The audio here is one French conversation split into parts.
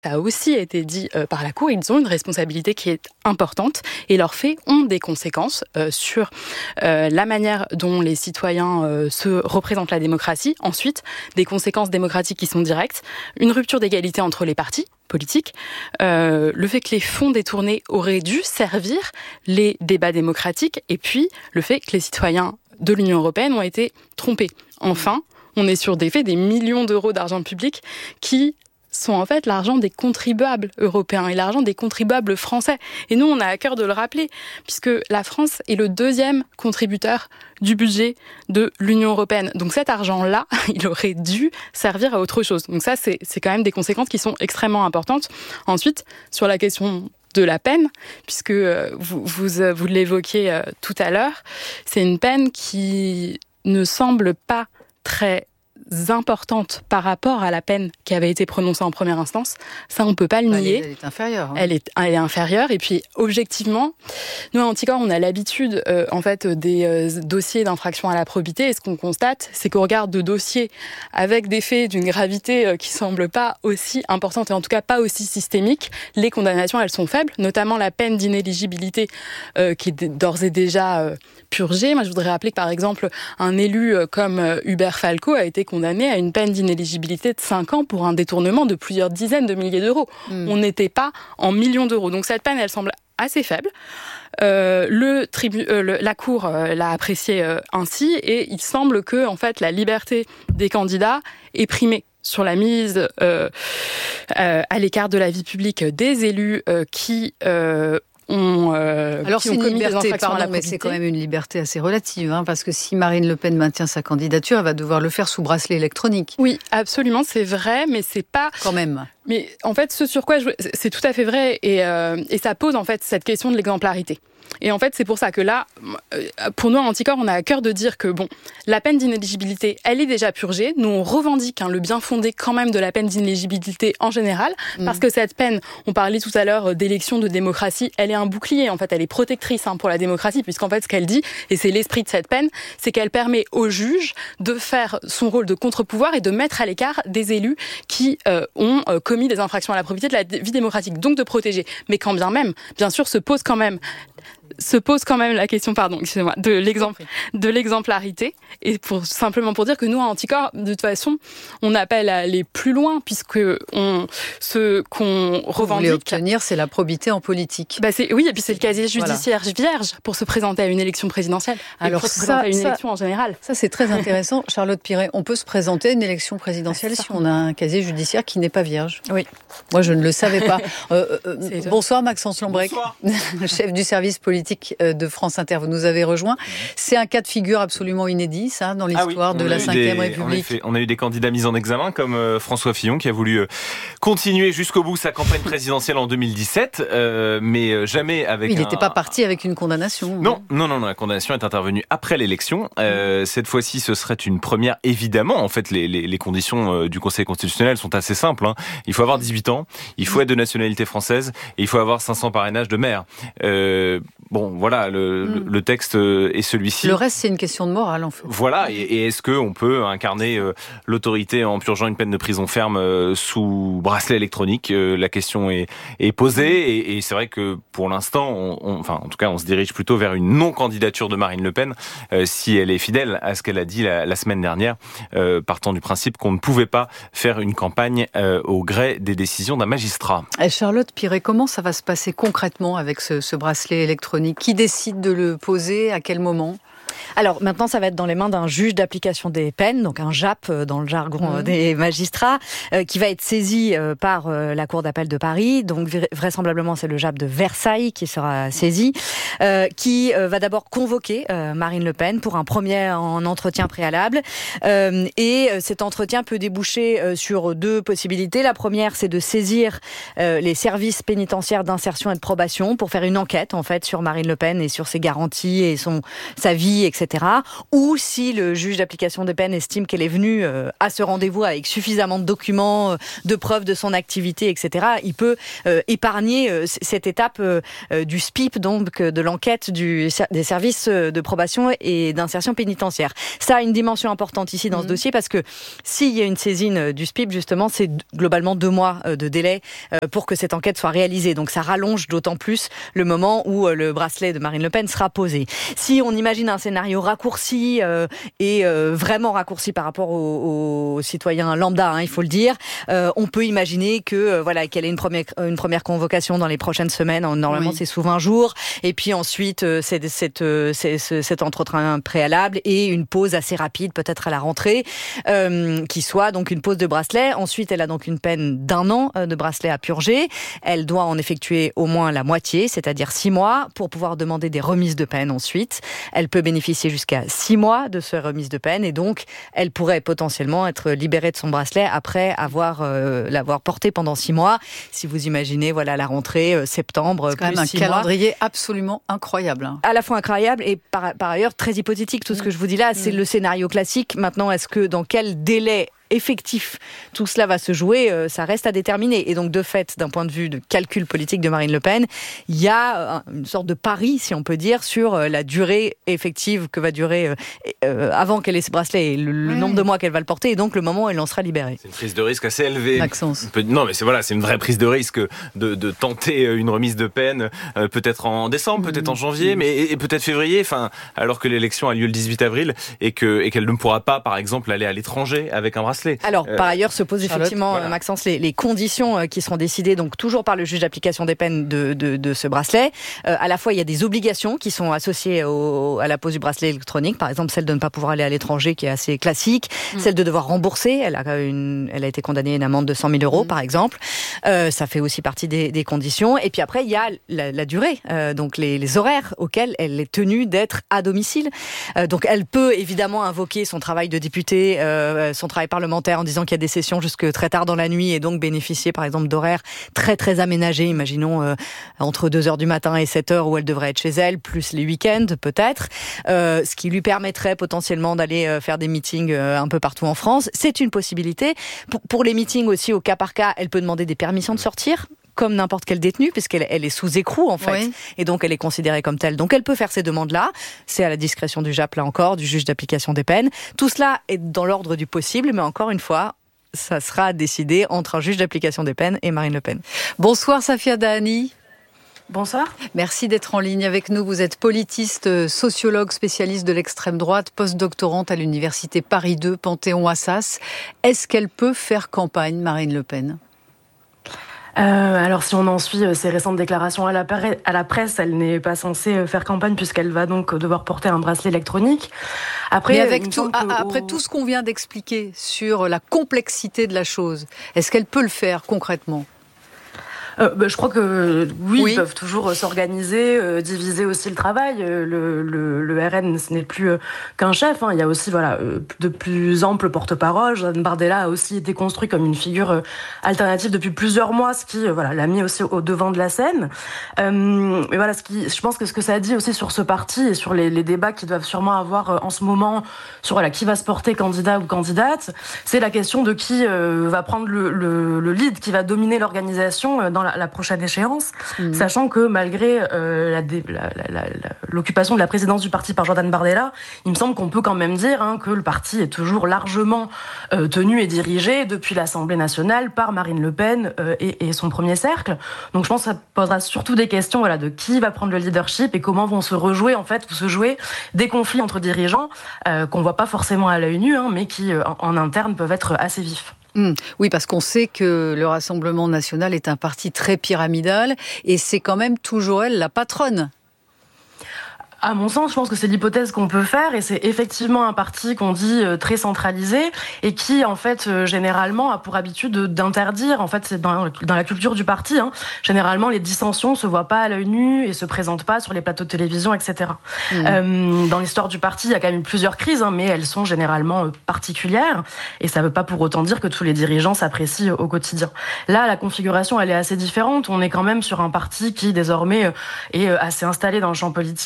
Ça a aussi été dit par la Cour, ils ont une responsabilité qui est importante et leurs faits ont des conséquences sur la manière dont les citoyens se représentent la démocratie. Ensuite, des conséquences démocratiques qui sont directes, une rupture d'égalité entre les partis politiques, le fait que les fonds détournés auraient dû servir les débats démocratiques et puis le fait que les citoyens de l'Union européenne ont été trompés. Enfin, on est sur des faits, des millions d'euros d'argent public qui sont en fait l'argent des contribuables européens et l'argent des contribuables français. Et nous, on a à cœur de le rappeler, puisque la France est le 2e contributeur du budget de l'Union européenne. Donc cet argent-là, il aurait dû servir à autre chose. Donc ça, c'est quand même des conséquences qui sont extrêmement importantes. Ensuite, sur la question de la peine, puisque vous l'évoquiez tout à l'heure, c'est une peine qui ne semble pas très importante par rapport à la peine qui avait été prononcée en première instance. Ça, on peut pas le nier. Elle est inférieure. Hein. Elle est inférieure. Et puis, objectivement, nous, à Anticor, on a l'habitude, en fait, des dossiers d'infraction à la probité. Et ce qu'on constate, c'est qu'on regarde de dossiers avec des faits d'une gravité qui semble pas aussi importante et en tout cas pas aussi systémique. Les condamnations, elles sont faibles, notamment la peine d'inéligibilité qui est d'ores et déjà purgée. Moi, je voudrais rappeler que, par exemple, un élu comme Hubert Falco a été condamné à une peine d'inéligibilité de 5 ans pour un détournement de plusieurs dizaines de milliers d'euros. On n'était pas en millions d'euros. Donc cette peine, elle semble assez faible. La Cour l'a appréciée ainsi et il semble que en fait, la liberté des candidats est primée sur la mise à l'écart de la vie publique des élus qui alors c'est une liberté, pardon, mais c'est quand même une liberté assez relative, hein, parce que si Marine Le Pen maintient sa candidature, elle va devoir le faire sous bracelet électronique. Oui, absolument, c'est vrai, mais c'est pas... Quand même. Mais en fait, ce sur quoi c'est tout à fait vrai, et ça pose en fait cette question de l'exemplarité. Et en fait, c'est pour ça que là, pour nous, à Anticor, on a à cœur de dire que, bon, la peine d'inéligibilité, elle est déjà purgée. Nous, on revendique le bien fondé quand même de la peine d'inéligibilité en général, parce que cette peine, on parlait tout à l'heure d'élection, de démocratie, elle est un bouclier, en fait, elle est protectrice pour la démocratie, puisqu'en fait, ce qu'elle dit, et c'est l'esprit de cette peine, c'est qu'elle permet au juge de faire son rôle de contre-pouvoir et de mettre à l'écart des élus qui ont commis des infractions à la probité de la vie démocratique, donc de protéger. Mais quand bien même, bien sûr, se pose quand même la question, de l'exemplarité. Et simplement pour dire que nous, à Anticor, de toute façon, on appelle à aller plus loin, puisque ce qu'on revendique... Vous voulez obtenir, c'est la probité en politique. Oui, et puis c'est le casier judiciaire vierge pour se présenter à une élection présidentielle. Alors pour se présenter à une élection en général. Ça, c'est très intéressant. Charlotte Piret, on peut se présenter à une élection présidentielle si on a un casier judiciaire qui n'est pas vierge. Oui. Moi, je ne le savais pas. Bonsoir, Maxence Lambrecq, chef du service politique de France Inter. Vous nous avez rejoint. C'est un cas de figure absolument inédit, ça, dans l'histoire de la Ve République. En effet, on a eu des candidats mis en examen, comme François Fillon, qui a voulu continuer jusqu'au bout sa campagne présidentielle en 2017, mais jamais avec... Il n'était pas parti avec une condamnation. Non, la condamnation est intervenue après l'élection. Cette fois-ci, ce serait une première, évidemment. En fait, les conditions du Conseil constitutionnel sont assez simples. Il faut avoir 18 ans, il faut être de nationalité française, et il faut avoir 500 parrainages de maire. Bon, voilà, le texte est celui-ci. Le reste, c'est une question de morale, en fait. Voilà, et est-ce qu'on peut incarner l'autorité en purgeant une peine de prison ferme sous bracelet électronique? La question est posée, et c'est vrai que pour l'instant, en tout cas, on se dirige plutôt vers une non-candidature de Marine Le Pen, si elle est fidèle à ce qu'elle a dit la semaine dernière, partant du principe qu'on ne pouvait pas faire une campagne au gré des décisions d'un magistrat. Charlotte Piret, comment ça va se passer concrètement avec ce bracelet électronique? Qui décide de le poser, à quel moment ? Alors maintenant, ça va être dans les mains d'un juge d'application des peines, donc un JAP dans le jargon des magistrats, qui va être saisi par la Cour d'appel de Paris. Donc vraisemblablement, c'est le JAP de Versailles qui sera saisi, qui va d'abord convoquer Marine Le Pen pour un premier entretien préalable. Et cet entretien peut déboucher sur 2 possibilités. La première, c'est de saisir les services pénitentiaires d'insertion et de probation pour faire une enquête en fait sur Marine Le Pen et sur ses garanties et sa vie suivi, etc. Ou si le juge d'application des peines estime qu'elle est venue à ce rendez-vous avec suffisamment de documents, de preuves de son activité, etc., il peut épargner cette étape du SPIP, donc de l'enquête des services de probation et d'insertion pénitentiaire. Ça a une dimension importante ici dans ce dossier parce que s'il y a une saisine du SPIP, justement, c'est globalement 2 mois de délai pour que cette enquête soit réalisée. Donc ça rallonge d'autant plus le moment où le bracelet de Marine Le Pen sera posé. Si on imagine un scénario raccourci et vraiment raccourci par rapport aux citoyens lambda, il faut le dire, on peut imaginer que qu'elle ait une première convocation dans les prochaines semaines. Normalement, c'est sous 20 jours. Et puis ensuite, cet entretien préalable et une pause assez rapide, peut-être à la rentrée, qui soit donc une pause de bracelet. Ensuite, elle a donc une peine d'1 an de bracelet à purger. Elle doit en effectuer au moins la moitié, c'est-à-dire 6 mois, pour pouvoir demander des remises de peine ensuite. Elle peut bénéficier jusqu'à 6 mois de ces remises de peine et donc elle pourrait potentiellement être libérée de son bracelet après l'avoir porté pendant 6 mois. Si vous imaginez, la rentrée septembre, c'est quand même un calendrier absolument incroyable. À la fois incroyable et par ailleurs très hypothétique. Tout ce que je vous dis là, c'est le scénario classique. Maintenant, dans quel délai effectif tout cela va se jouer, ça reste à déterminer. Et donc, de fait, d'un point de vue de calcul politique de Marine Le Pen, il y a une sorte de pari, si on peut dire, sur la durée effective que va durer avant qu'elle ait ce bracelet et le nombre de mois qu'elle va le porter, et donc le moment où elle en sera libérée. C'est une prise de risque assez élevée. Maxence. Non, mais c'est une vraie prise de risque de tenter une remise de peine, peut-être en décembre, peut-être en janvier, mais peut-être février, alors que l'élection a lieu le 18 avril et qu'elle ne pourra pas, par exemple, aller à l'étranger avec un bracelet. Alors, par ailleurs, se posent effectivement, Maxence, les conditions qui seront décidées, donc toujours par le juge d'application des peines de ce bracelet. À la fois, il y a des obligations qui sont associées à la pose du bracelet électronique, par exemple celle de ne pas pouvoir aller à l'étranger, qui est assez classique, celle de devoir rembourser. Elle a été condamnée à une amende de 100 000 euros, par exemple. Ça fait aussi partie des conditions. Et puis après, il y a la durée, donc les horaires auxquels elle est tenue d'être à domicile. Donc, elle peut évidemment invoquer son travail de députée, son travail parlementaire, en disant qu'il y a des sessions jusque très tard dans la nuit et donc bénéficier par exemple d'horaires très très aménagés, imaginons entre 2h du matin et 7h où elle devrait être chez elle, plus les week-ends peut-être, ce qui lui permettrait potentiellement d'aller faire des meetings un peu partout en France. C'est une possibilité. Pour les meetings aussi, au cas par cas, elle peut demander des permissions de sortir, comme n'importe quel détenu, puisqu'elle est sous écrou, en fait. Oui. Et donc, elle est considérée comme telle. Donc, elle peut faire ces demandes-là. C'est à la discrétion du JAP, là encore, du juge d'application des peines. Tout cela est dans l'ordre du possible, mais encore une fois, ça sera décidé entre un juge d'application des peines et Marine Le Pen. Bonsoir, Safia Dahani. Bonsoir. Merci d'être en ligne avec nous. Vous êtes politiste, sociologue, spécialiste de l'extrême droite, post-doctorante à l'université Paris 2, Panthéon-Assas. Est-ce qu'elle peut faire campagne, Marine Le Pen ? Alors si on en suit ses récentes déclarations à la presse, elle n'est pas censée faire campagne puisqu'elle va donc devoir porter un bracelet électronique. Après, mais après tout ce qu'on vient d'expliquer sur la complexité de la chose, est-ce qu'elle peut le faire concrètement ? Je crois que oui, ils peuvent toujours s'organiser, diviser aussi le travail. Le RN, ce n'est plus qu'un chef. Il y a aussi de plus amples porte-parole. Jordan Bardella a aussi été construit comme une figure alternative depuis plusieurs mois, ce qui l'a mis aussi au devant de la scène. Mais je pense que ce que ça dit aussi sur ce parti et sur les débats qu'ils doivent sûrement avoir en ce moment sur qui va se porter candidat ou candidate, c'est la question de qui va prendre le lead, qui va dominer l'organisation dans la prochaine échéance, sachant que malgré l'occupation de la présidence du parti par Jordan Bardella, il me semble qu'on peut quand même dire que le parti est toujours largement tenu et dirigé depuis l'Assemblée nationale par Marine Le Pen et son premier cercle. Donc je pense que ça posera surtout des questions de qui va prendre le leadership et comment vont se jouer des conflits entre dirigeants qu'on voit pas forcément à l'œil nu, mais qui en interne peuvent être assez vifs. Oui, parce qu'on sait que le Rassemblement national est un parti très pyramidal et c'est quand même toujours elle la patronne. À mon sens, je pense que c'est l'hypothèse qu'on peut faire et c'est effectivement un parti qu'on dit très centralisé et qui, en fait, généralement a pour habitude d'interdire, en fait, c'est dans la culture du parti, généralement les dissensions se voient pas à l'œil nu et se présentent pas sur les plateaux de télévision, etc. Dans l'histoire du parti, il y a quand même eu plusieurs crises, mais elles sont généralement particulières et ça veut pas pour autant dire que tous les dirigeants s'apprécient au quotidien. Là, la configuration, elle est assez différente. On est quand même sur un parti qui, désormais, est assez installé dans le champ politique, qui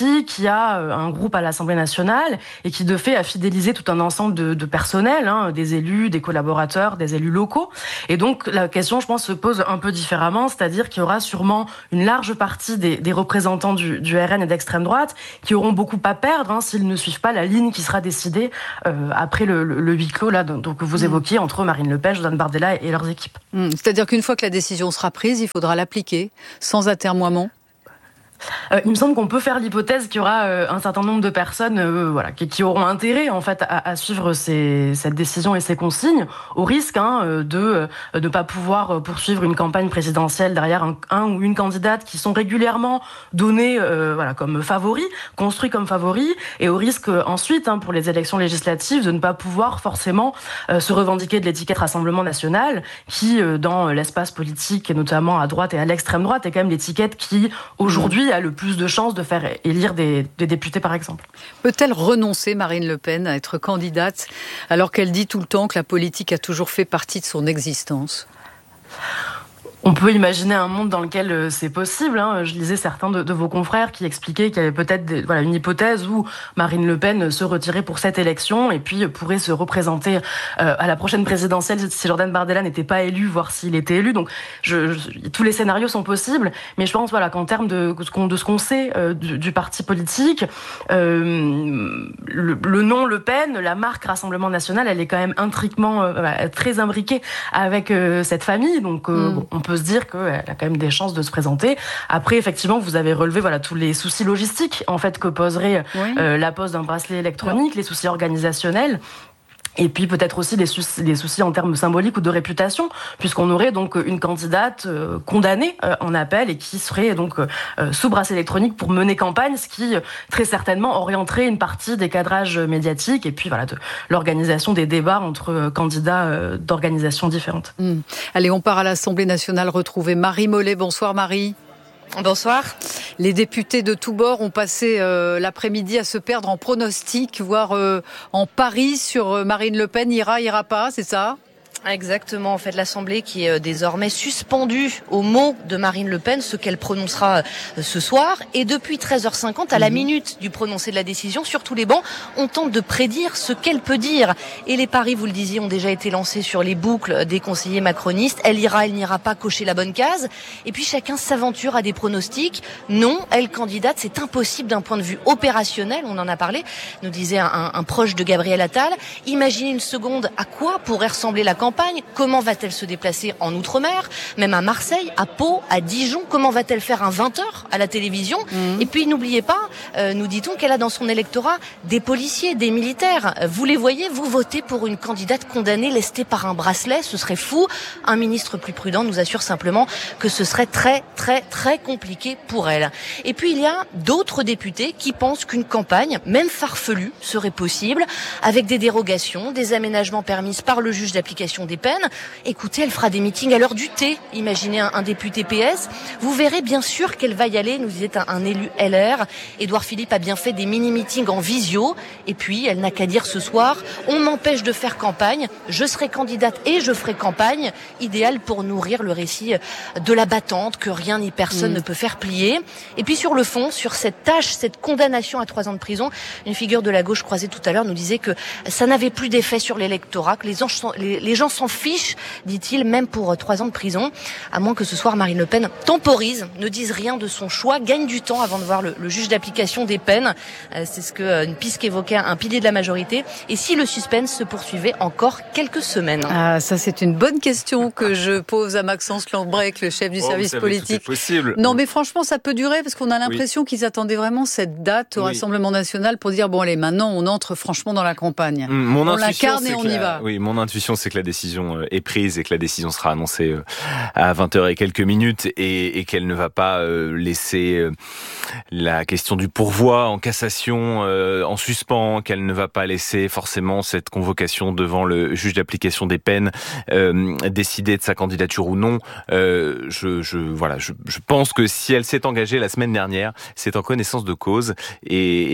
qui a un groupe à l'Assemblée nationale et qui de fait a fidélisé tout un ensemble de personnel, des élus, des collaborateurs, des élus locaux. Et donc la question, je pense, se pose un peu différemment, c'est-à-dire qu'il y aura sûrement une large partie des représentants du RN et d'extrême droite qui auront beaucoup à perdre s'ils ne suivent pas la ligne qui sera décidée après le huis clos là, donc vous évoquiez entre Marine Le Pen, Jordan Bardella et leurs équipes. C'est-à-dire qu'une fois que la décision sera prise, il faudra l'appliquer sans atermoiement. Il me semble qu'on peut faire l'hypothèse qu'il y aura un certain nombre de personnes qui auront intérêt en fait à suivre cette décision et ces consignes, au risque de ne pas pouvoir poursuivre une campagne présidentielle derrière un ou une candidate qui sont régulièrement donnés comme favoris, construits comme favoris, et au risque ensuite pour les élections législatives de ne pas pouvoir forcément se revendiquer de l'étiquette Rassemblement National qui dans l'espace politique et notamment à droite et à l'extrême droite est quand même l'étiquette qui aujourd'hui a le plus de chances de faire élire des députés, par exemple. Peut-elle renoncer, Marine Le Pen, à être candidate, alors qu'elle dit tout le temps que la politique a toujours fait partie de son existence ? On peut imaginer un monde dans lequel c'est possible. Je lisais certains de vos confrères qui expliquaient qu'il y avait peut-être une hypothèse où Marine Le Pen se retirait pour cette élection et puis pourrait se représenter à la prochaine présidentielle si Jordan Bardella n'était pas élu, voire s'il était élu. Donc tous les scénarios sont possibles, mais je pense qu'en termes de ce qu'on sait du parti politique, le nom Le Pen, la marque Rassemblement National, elle est quand même intriquement très imbriquée avec cette famille. Donc on peut se dire qu'elle a quand même des chances de se présenter. Après, effectivement, vous avez relevé tous les soucis logistiques en fait que poserait la pose d'un bracelet électronique, les soucis organisationnels. Et puis peut-être aussi des soucis en termes symboliques ou de réputation, puisqu'on aurait donc une candidate condamnée en appel et qui serait donc sous bracelet électronique pour mener campagne, ce qui très certainement orienterait une partie des cadrages médiatiques et puis de l'organisation des débats entre candidats d'organisations différentes. Allez, on part à l'Assemblée nationale retrouver Marie Mollet. Bonsoir Marie. Bonsoir. Les députés de tous bords ont passé l'après-midi à se perdre en pronostics, voire en paris sur Marine Le Pen. Ira pas, c'est ça ? Exactement, en fait, l'Assemblée qui est désormais suspendue au mot de Marine Le Pen, ce qu'elle prononcera ce soir. Et depuis 13h50, à la minute du prononcé de la décision, sur tous les bancs, on tente de prédire ce qu'elle peut dire. Et les paris, vous le disiez, ont déjà été lancés sur les boucles des conseillers macronistes. Elle ira, elle n'ira pas, cocher la bonne case. Et puis chacun s'aventure à des pronostics. Non, elle candidate, c'est impossible d'un point de vue opérationnel. On en a parlé, nous disait un proche de Gabriel Attal. Imaginez une seconde à quoi pourrait ressembler la campagne. Comment va-t-elle se déplacer en Outre-mer, même à Marseille, à Pau, à Dijon? Comment va-t-elle faire un 20h à la télévision? Et puis n'oubliez pas, nous dit-on qu'elle a dans son électorat des policiers, des militaires. Vous les voyez, vous votez pour une candidate condamnée, lestée par un bracelet, ce serait fou. Un ministre plus prudent nous assure simplement que ce serait très, très, très compliqué pour elle. Et puis il y a d'autres députés qui pensent qu'une campagne, même farfelue, serait possible, avec des dérogations, des aménagements permis par le juge d'application des peines. Écoutez, elle fera des meetings à l'heure du thé. Imaginez un député PS. Vous verrez bien sûr qu'elle va y aller, nous disait un élu LR. Édouard Philippe a bien fait des mini-meetings en visio. Et puis, elle n'a qu'à dire ce soir, on m'empêche de faire campagne, je serai candidate et je ferai campagne. Idéal pour nourrir le récit de la battante que rien ni personne ne peut faire plier. Et puis sur le fond, sur cette tâche, cette condamnation à 3 ans de prison, une figure de la gauche croisée tout à l'heure nous disait que ça n'avait plus d'effet sur l'électorat, que les gens s'en fichent, dit-il, même pour 3 ans de prison, à moins que ce soir Marine Le Pen temporise, ne dise rien de son choix, gagne du temps avant de voir le juge d'application des peines. C'est ce une piste qu'évoquait un pilier de la majorité. Et si le suspense se poursuivait encore quelques semaines? Ah, ça c'est une bonne question que je pose à Maxence Lambrecq, le chef du service politique. C'est possible. Non, mais franchement, ça peut durer parce qu'on a l'impression qu'ils attendaient vraiment cette date au Rassemblement national pour dire bon allez, maintenant on entre franchement dans la campagne. On l'incarne et on y va. Oui, mon intuition c'est que la décision est prise et que la décision sera annoncée à 20h et quelques minutes et qu'elle ne va pas laisser la question du pourvoi en cassation en suspens, qu'elle ne va pas laisser forcément cette convocation devant le juge d'application des peines décider de sa candidature ou non. Je pense que si elle s'est engagée la semaine dernière, c'est en connaissance de cause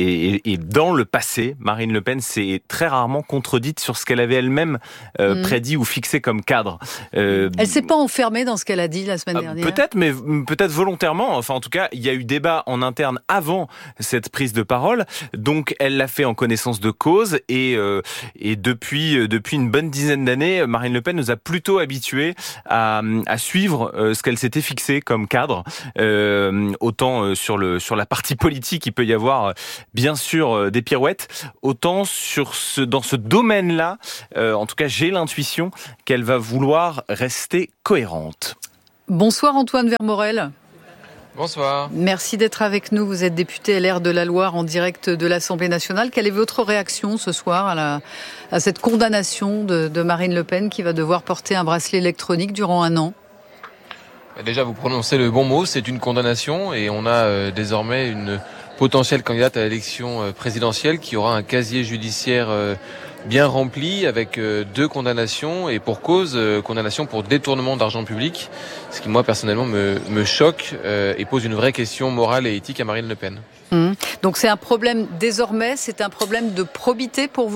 et dans le passé, Marine Le Pen s'est très rarement contredite sur ce qu'elle avait elle-même prédit dit ou fixé comme cadre. Elle s'est pas enfermée dans ce qu'elle a dit la semaine dernière. Peut-être, mais peut-être volontairement. Enfin, en tout cas, il y a eu débat en interne avant cette prise de parole. Donc, elle l'a fait en connaissance de cause. Et depuis une bonne dizaine d'années, Marine Le Pen nous a plutôt habitués à suivre ce qu'elle s'était fixé comme cadre. Autant sur la partie politique, il peut y avoir bien sûr des pirouettes. Autant dans ce domaine-là, en tout cas, j'ai l'intuition qu'elle va vouloir rester cohérente. Bonsoir Antoine Vermorel. Bonsoir. Merci d'être avec nous. Vous êtes député LR de la Loire en direct de l'Assemblée nationale. Quelle est votre réaction ce soir à cette condamnation de Marine Le Pen qui va devoir porter un bracelet électronique durant 1 an ? Déjà, vous prononcez le bon mot, c'est une condamnation et on a désormais une potentielle candidate à l'élection présidentielle qui aura un casier judiciaire bien rempli avec 2 condamnations et pour cause, condamnation pour détournement d'argent public, ce qui moi personnellement me choque et pose une vraie question morale et éthique à Marine Le Pen. Donc c'est un problème désormais, c'est un problème de probité pour vous ?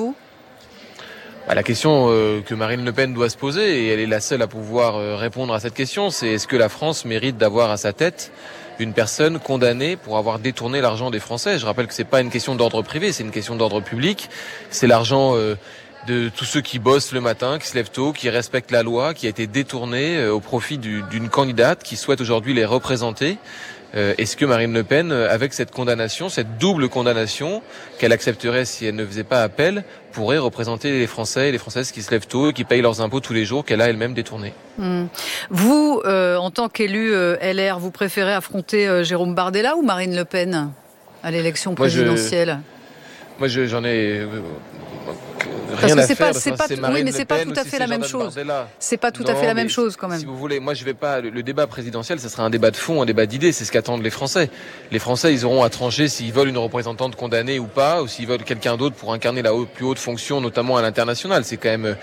La question que Marine Le Pen doit se poser, et elle est la seule à pouvoir répondre à cette question, c'est est-ce que la France mérite d'avoir à sa tête une personne condamnée pour avoir détourné l'argent des Français. Je rappelle que c'est pas une question d'ordre privé, c'est une question d'ordre public. C'est l'argent de tous ceux qui bossent le matin, qui se lèvent tôt, qui respectent la loi, qui a été détourné au profit d'une candidate qui souhaite aujourd'hui les représenter. Est-ce que Marine Le Pen, avec cette condamnation, cette double condamnation qu'elle accepterait si elle ne faisait pas appel, pourrait représenter les Français et les Françaises qui se lèvent tôt et qui payent leurs impôts tous les jours qu'elle a elle-même détournés? Vous, en tant qu'élu LR, vous préférez affronter Jérôme Bardella ou Marine Le Pen à l'élection présidentielle? Moi, j'en ai rien à faire. Oui, mais c'est pas tout à fait la même chose. C'est pas tout à fait la même chose quand même. Si vous voulez, moi je vais pas. Le débat présidentiel, ça sera un débat de fond, un débat d'idées. C'est ce qu'attendent les Français. Les Français, ils auront à trancher s'ils veulent une représentante condamnée ou pas, ou s'ils veulent quelqu'un d'autre pour incarner la plus haute fonction, notamment à l'international. C'est quand même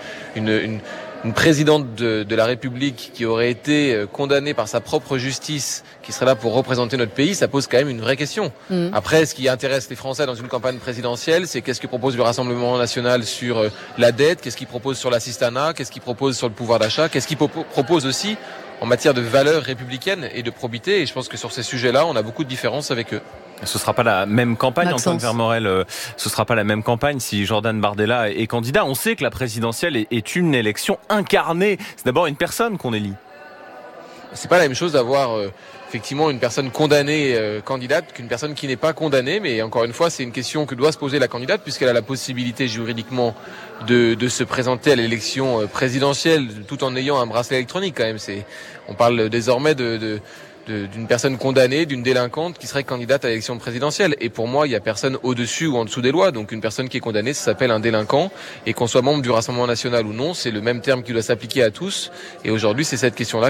une présidente de la République qui aurait été condamnée par sa propre justice, qui serait là pour représenter notre pays, ça pose quand même une vraie question. Après, ce qui intéresse les Français dans une campagne présidentielle, c'est qu'est-ce que propose le Rassemblement national sur la dette, qu'est-ce qu'il propose sur l'assistanat, qu'est-ce qu'il propose sur le pouvoir d'achat, qu'est-ce qu'il propose aussi en matière de valeurs républicaines et de probité. Et je pense que sur ces sujets-là, on a beaucoup de différences avec eux. Ce sera pas la même campagne, Maxence. Antoine Vermorel. Ce sera pas la même campagne si Jordan Bardella est candidat. On sait que la présidentielle est une élection incarnée. C'est d'abord une personne qu'on élit. C'est pas la même chose d'avoir effectivement une personne condamnée candidate qu'une personne qui n'est pas condamnée. Mais encore une fois, c'est une question que doit se poser la candidate puisqu'elle a la possibilité juridiquement de se présenter à l'élection présidentielle tout en ayant un bracelet électronique quand même. On parle désormais d'une personne condamnée, d'une délinquante qui serait candidate à l'élection présidentielle. Et pour moi, il y a personne au-dessus ou en dessous des lois. Donc une personne qui est condamnée, ça s'appelle un délinquant. Et qu'on soit membre du Rassemblement national ou non, c'est le même terme qui doit s'appliquer à tous. Et aujourd'hui, c'est cette question-là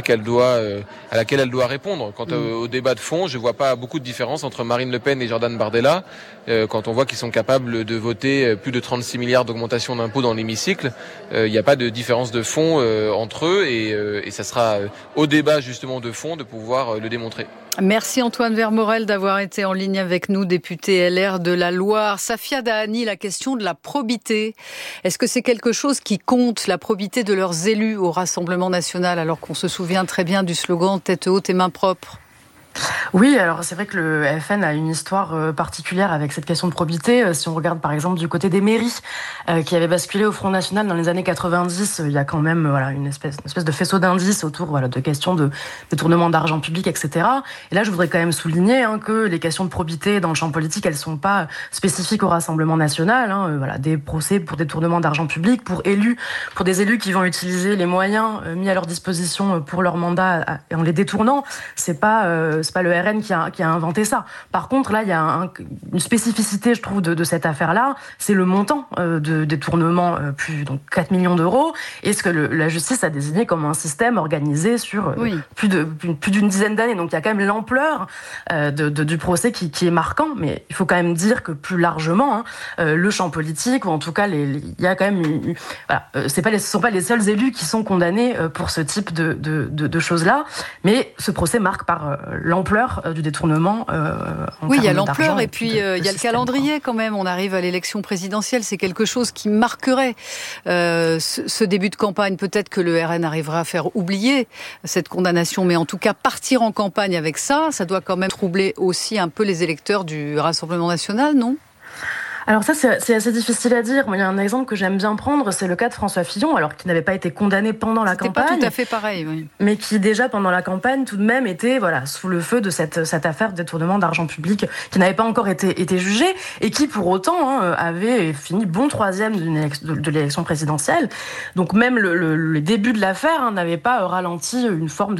à laquelle elle doit répondre. Quant au débat de fond, je vois pas beaucoup de différence entre Marine Le Pen et Jordan Bardella. Quand on voit qu'ils sont capables de voter plus de 36 milliards d'augmentation d'impôts dans l'hémicycle, il n'y a pas de différence de fond entre eux. Et ça sera au débat justement de fond de pouvoir le démontrer. Merci Antoine Vermorel d'avoir été en ligne avec nous, député LR de la Loire. Safia Dahani, la question de la probité. Est-ce que c'est quelque chose qui compte, la probité de leurs élus au Rassemblement national, alors qu'on se souvient très bien du slogan « Tête haute et main propre » ? Oui, alors c'est vrai que le FN a une histoire particulière avec cette question de probité. Si on regarde par exemple du côté des mairies qui avaient basculé au Front National dans les années 90, il y a quand même une espèce de faisceau d'indices autour de questions de détournement d'argent public, etc. Et là, je voudrais quand même souligner que les questions de probité dans le champ politique, elles sont pas spécifiques au Rassemblement national. Des procès pour détournement d'argent public, pour des élus qui vont utiliser les moyens mis à leur disposition pour leur mandat en les détournant, c'est pas le RN qui a inventé ça. Par contre, là, il y a une spécificité, je trouve, de cette affaire-là, c'est le montant de détournement, donc 4 millions d'euros, et ce que la justice a désigné comme un système organisé sur plus d'une dizaine d'années. Donc il y a quand même l'ampleur du procès qui est marquant, mais il faut quand même dire que plus largement, le champ politique, ou en tout cas, il y a quand même ce sont pas les seuls élus qui sont condamnés pour ce type de choses-là, mais ce procès marque par l'ampleur l'ampleur du détournement. Oui, il y a l'ampleur et puis il y a le calendrier quand même. On arrive à l'élection présidentielle, c'est quelque chose qui marquerait ce début de campagne. Peut-être que le RN arrivera à faire oublier cette condamnation, mais en tout cas partir en campagne avec ça doit quand même troubler aussi un peu les électeurs du Rassemblement national, non ? Alors ça, c'est assez difficile à dire. Moi, il y a un exemple que j'aime bien prendre, c'est le cas de François Fillon, alors qu'il n'avait pas été condamné pendant la campagne. C'était pas tout à fait pareil, oui. Mais qui déjà pendant la campagne, tout de même, était sous le feu de cette affaire de détournement d'argent public qui n'avait pas encore été jugée et qui, pour autant, avait fini bon 3e de l'élection présidentielle. Donc même le début de l'affaire n'avait pas ralenti une forme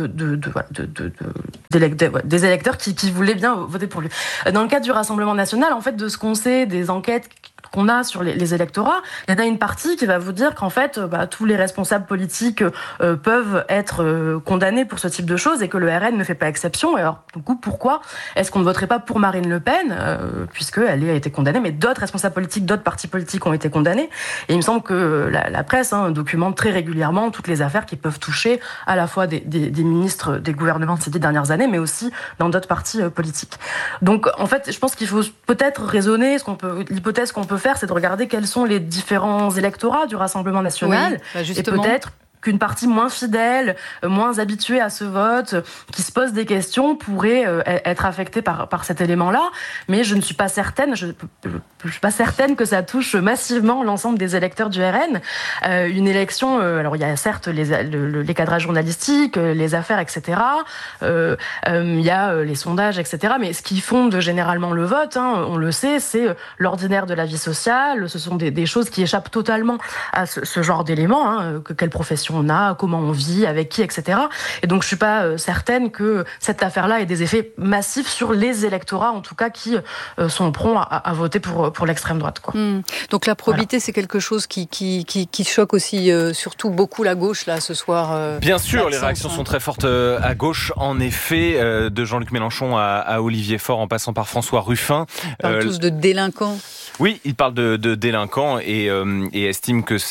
des électeurs qui voulaient bien voter pour lui. Dans le cadre du Rassemblement national, en fait, de ce qu'on sait, des enquêtes qu'on a sur les électorats, il y en a une partie qui va vous dire qu'en fait, tous les responsables politiques peuvent être condamnés pour ce type de choses et que le RN ne fait pas exception. Et alors, du coup, pourquoi est-ce qu'on ne voterait pas pour Marine Le Pen, puisqu'elle a été condamnée, mais d'autres responsables politiques, d'autres partis politiques ont été condamnés. Et il me semble que la presse documente très régulièrement toutes les affaires qui peuvent toucher à la fois des ministres des gouvernements de ces 10 dernières années, mais aussi dans d'autres partis politiques. Donc, en fait, je pense qu'il faut peut-être raisonner, l'hypothèse qu'on peut faire, c'est de regarder quels sont les différents électorats du Rassemblement national, et peut-être qu'une partie moins fidèle, moins habituée à ce vote, qui se pose des questions, pourrait être affectée par cet élément-là. Mais je ne suis pas certaine, je suis pas certaine que ça touche massivement l'ensemble des électeurs du RN. Une élection, alors il y a certes les cadrages journalistiques, les affaires, etc. Il y a les sondages, etc. Mais ce qui fonde généralement le vote, on le sait, c'est l'ordinaire de la vie sociale. Ce sont des choses qui échappent totalement à ce genre d'éléments. Quelle profession on a, comment on vit, avec qui, etc. Et donc je suis pas certaine que cette affaire-là ait des effets massifs sur les électorats, en tout cas qui sont prompts à voter pour l'extrême droite, quoi. Donc la probité, c'est quelque chose qui choque aussi surtout beaucoup la gauche là ce soir. Bien sûr, les réactions sont très fortes à gauche, en effet, de Jean-Luc Mélenchon à Olivier Faure, en passant par François Ruffin. Ils parlent tous de délinquants. Oui, il parle de délinquants et estime que ça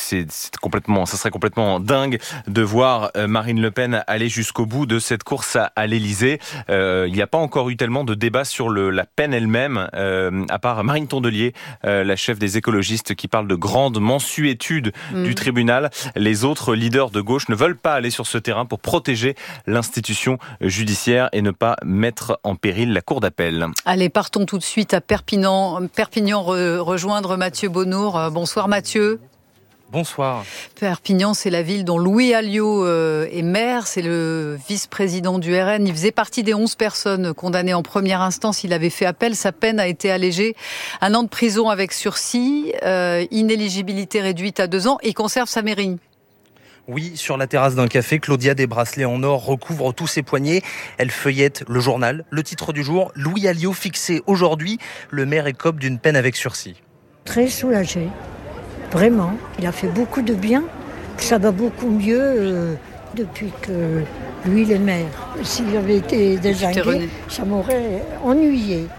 serait complètement dingue de voir Marine Le Pen aller jusqu'au bout de cette course à l'Élysée. Il n'y a pas encore eu tellement de débat sur la peine elle-même, à part Marine Tondelier, la chef des écologistes, qui parle de grande mansuétude du tribunal. Les autres leaders de gauche ne veulent pas aller sur ce terrain pour protéger l'institution judiciaire et ne pas mettre en péril la cour d'appel. Allez, partons tout de suite à Perpignan rejoindre Mathieu Bonnour. Bonsoir Mathieu. Bonsoir. Perpignan, c'est la ville dont Louis Alliot est maire, c'est le vice-président du RN. Il faisait partie des 11 personnes condamnées en première instance. Il avait fait appel, sa peine a été allégée. 1 an de prison avec sursis, inéligibilité réduite à 2 ans, et il conserve sa mairie. Oui, sur la terrasse d'un café, Claudia, des bracelets en or recouvrent tous ses poignets. Elle feuillette le journal. Le titre du jour, Louis Alliot fixé aujourd'hui. Le maire écope d'une peine avec sursis. Très soulagé. Vraiment, il a fait beaucoup de bien. Ça va beaucoup mieux depuis que lui, il est maire. S'il avait été dézingué, ça m'aurait ennuyé.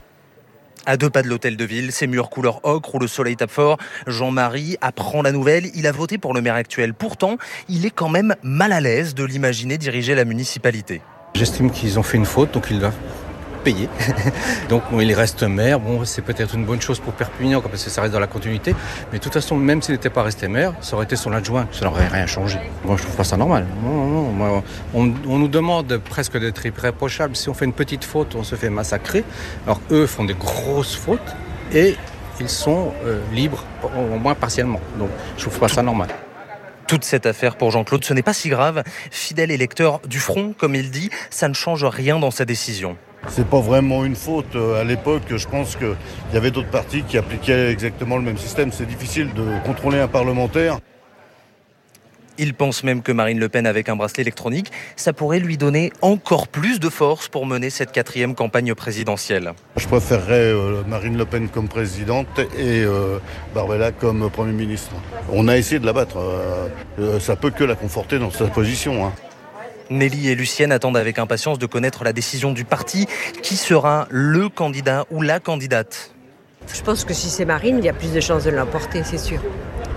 À 2 pas de l'hôtel de ville, ses murs couleur ocre où le soleil tape fort, Jean-Marie apprend la nouvelle. Il a voté pour le maire actuel. Pourtant, il est quand même mal à l'aise de l'imaginer diriger la municipalité. J'estime qu'ils ont fait une faute, donc ils doivent payer. Donc il reste maire. Bon, c'est peut-être une bonne chose pour Perpignan parce que ça reste dans la continuité. Mais de toute façon, même s'il n'était pas resté maire, ça aurait été son adjoint. Ça n'aurait rien changé. Moi, je trouve pas ça normal. Non. Moi, on nous demande presque d'être irréprochable. Si on fait une petite faute, on se fait massacrer. Alors eux font des grosses fautes et ils sont libres, au moins partiellement. Donc je trouve pas ça normal. Toute cette affaire pour Jean-Claude, ce n'est pas si grave. Fidèle électeur du front, comme il dit, ça ne change rien dans sa décision. C'est pas vraiment une faute. À l'époque, je pense qu'il y avait d'autres partis qui appliquaient exactement le même système. C'est difficile de contrôler un parlementaire. Il pense même que Marine Le Pen, avec un bracelet électronique, ça pourrait lui donner encore plus de force pour mener cette 4e campagne présidentielle. Je préférerais Marine Le Pen comme présidente et Barbella comme Premier ministre. On a essayé de la battre. Ça peut que la conforter dans sa position. Nelly et Lucienne attendent avec impatience de connaître la décision du parti. Qui sera le candidat ou la candidate ? Je pense que si c'est Marine, il y a plus de chances de l'emporter, c'est sûr.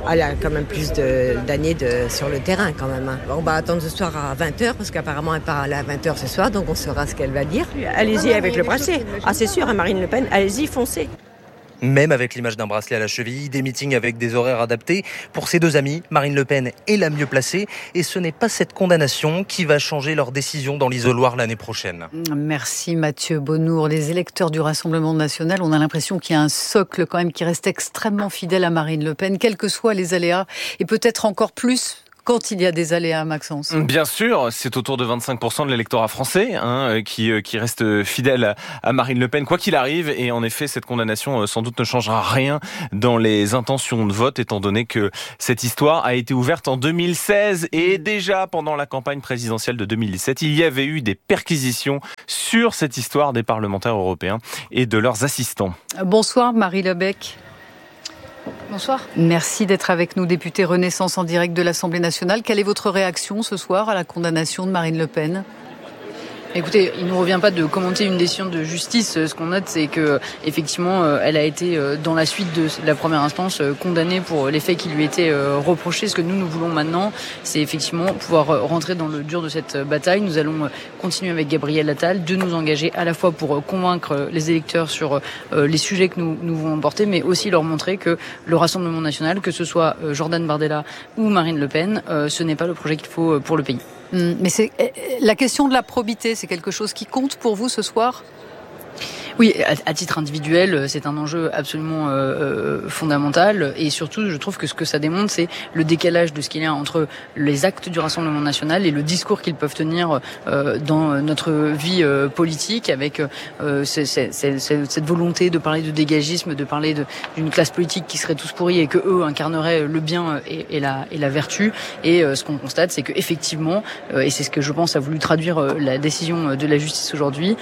Elle a quand même plus d'années sur le terrain quand même. On va attendre ce soir à 20h parce qu'apparemment elle part à 20h ce soir, donc on saura ce qu'elle va dire. Allez-y avec le bracelet. Ah c'est sûr, Marine Le Pen, allez-y, foncez. Même avec l'image d'un bracelet à la cheville, des meetings avec des horaires adaptés, pour ses deux amis, Marine Le Pen est la mieux placée. Et ce n'est pas cette condamnation qui va changer leur décision dans l'isoloir l'année prochaine. Merci Mathieu Bonnour. Les électeurs du Rassemblement national, on a l'impression qu'il y a un socle quand même qui reste extrêmement fidèle à Marine Le Pen, quels que soient les aléas, et peut-être encore plus quand il y a des aléas, Maxence. Bien sûr, c'est autour de 25% de l'électorat français qui reste fidèle à Marine Le Pen, quoi qu'il arrive. Et en effet, cette condamnation sans doute ne changera rien dans les intentions de vote, étant donné que cette histoire a été ouverte en 2016. Et déjà, pendant la campagne présidentielle de 2017, il y avait eu des perquisitions sur cette histoire des parlementaires européens et de leurs assistants. Bonsoir Marie Lebec. Bonsoir. Merci d'être avec nous, députée Renaissance en direct de l'Assemblée nationale. Quelle est votre réaction ce soir à la condamnation de Marine Le Pen ? Écoutez, il ne nous revient pas de commenter une décision de justice. Ce qu'on note, c'est que effectivement, elle a été dans la suite de la première instance condamnée pour les faits qui lui étaient reprochés. Ce que nous voulons maintenant, c'est effectivement pouvoir rentrer dans le dur de cette bataille. Nous allons continuer avec Gabriel Attal de nous engager à la fois pour convaincre les électeurs sur les sujets que nous voulons porter, mais aussi leur montrer que le Rassemblement national, que ce soit Jordan Bardella ou Marine Le Pen, ce n'est pas le projet qu'il faut pour le pays. Mais c'est la question de la probité, c'est quelque chose qui compte pour vous ce soir ? Oui, à titre individuel, c'est un enjeu absolument fondamental. Et surtout, je trouve que ce que ça démontre, c'est le décalage de ce qu'il y a entre les actes du Rassemblement national et le discours qu'ils peuvent tenir dans notre vie politique, avec cette volonté de parler de dégagisme, de parler d'une classe politique qui serait tous pourris et que eux incarneraient le bien et la vertu. Et ce qu'on constate, c'est que effectivement, et c'est ce que je pense a voulu traduire la décision de la justice aujourd'hui,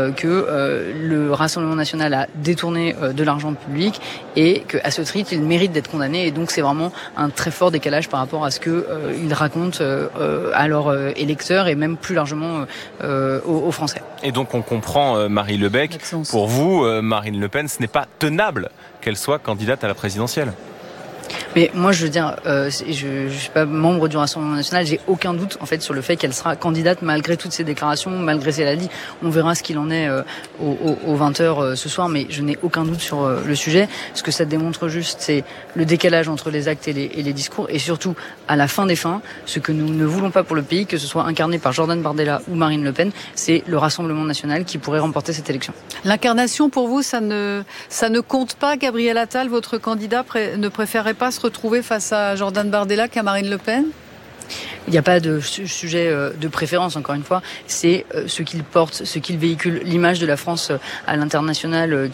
que le Rassemblement national a détourné de l'argent public et qu'à ce titre, il mérite d'être condamné. Et donc, c'est vraiment un très fort décalage par rapport à ce qu'ils racontent à leurs électeurs et même plus largement aux Français. Et donc, on comprend, Marie Lebec, pour vous, Marine Le Pen, ce n'est pas tenable qu'elle soit candidate à la présidentielle. Mais moi, je veux dire, je suis pas membre du Rassemblement national, j'ai aucun doute en fait sur le fait qu'elle sera candidate malgré toutes ces déclarations, malgré ce qu'elle a dit. On verra ce qu'il en est aux 20h ce soir, mais je n'ai aucun doute sur le sujet. Ce que ça démontre juste, c'est le décalage entre les actes et les discours, et surtout, à la fin des fins, ce que nous ne voulons pas pour le pays, que ce soit incarné par Jordan Bardella ou Marine Le Pen, c'est le Rassemblement national qui pourrait remporter cette élection. L'incarnation, pour vous, ça ne compte pas. Gabriel Attal, votre candidat, ne préférerait pas se retrouver face à Jordan Bardella qu'à Marine Le Pen ? Il n'y a pas de sujet de préférence, encore une fois. C'est ce qu'ils portent, ce qu'ils véhiculent, l'image de la France à l'international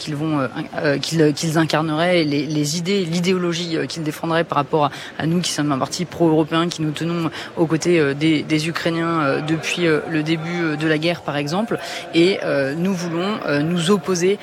qu'ils incarneraient, les idées, l'idéologie qu'ils défendraient par rapport à nous qui sommes un parti pro-européen, qui nous tenons aux côtés des Ukrainiens depuis le début de la guerre, par exemple. Et nous voulons nous opposer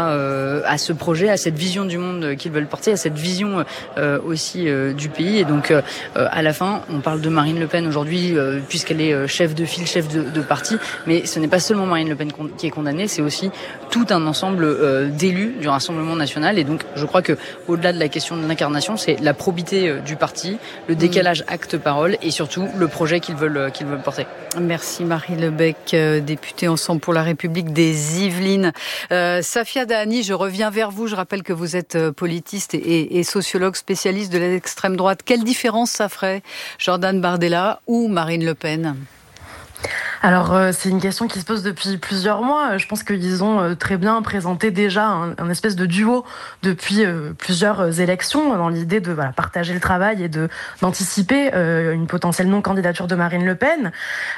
à ce projet, à cette vision du monde qu'ils veulent porter, à cette vision aussi du pays. Et donc, à la fin, on parle de Marine Le Pen aujourd'hui, puisqu'elle est chef de file, chef de parti, mais ce n'est pas seulement Marine Le Pen qui est condamnée, c'est aussi tout un ensemble d'élus du Rassemblement national. Et donc, je crois que au-delà de la question de l'incarnation, c'est la probité du parti, le décalage acte-parole et surtout le projet qu'ils veulent porter. Merci Marie Lebec, députée Ensemble pour la République des Yvelines. Safia Dahani, je reviens vers vous. Je rappelle que vous êtes politiste et sociologue spécialiste de l'extrême droite. Quelle différence ça ferait, Jordan Bardella ou Marine Le Pen ? Alors, c'est une question qui se pose depuis plusieurs mois. Je pense qu'ils ont très bien présenté déjà un espèce de duo depuis plusieurs élections, dans l'idée de partager le travail et d'anticiper une potentielle non-candidature de Marine Le Pen.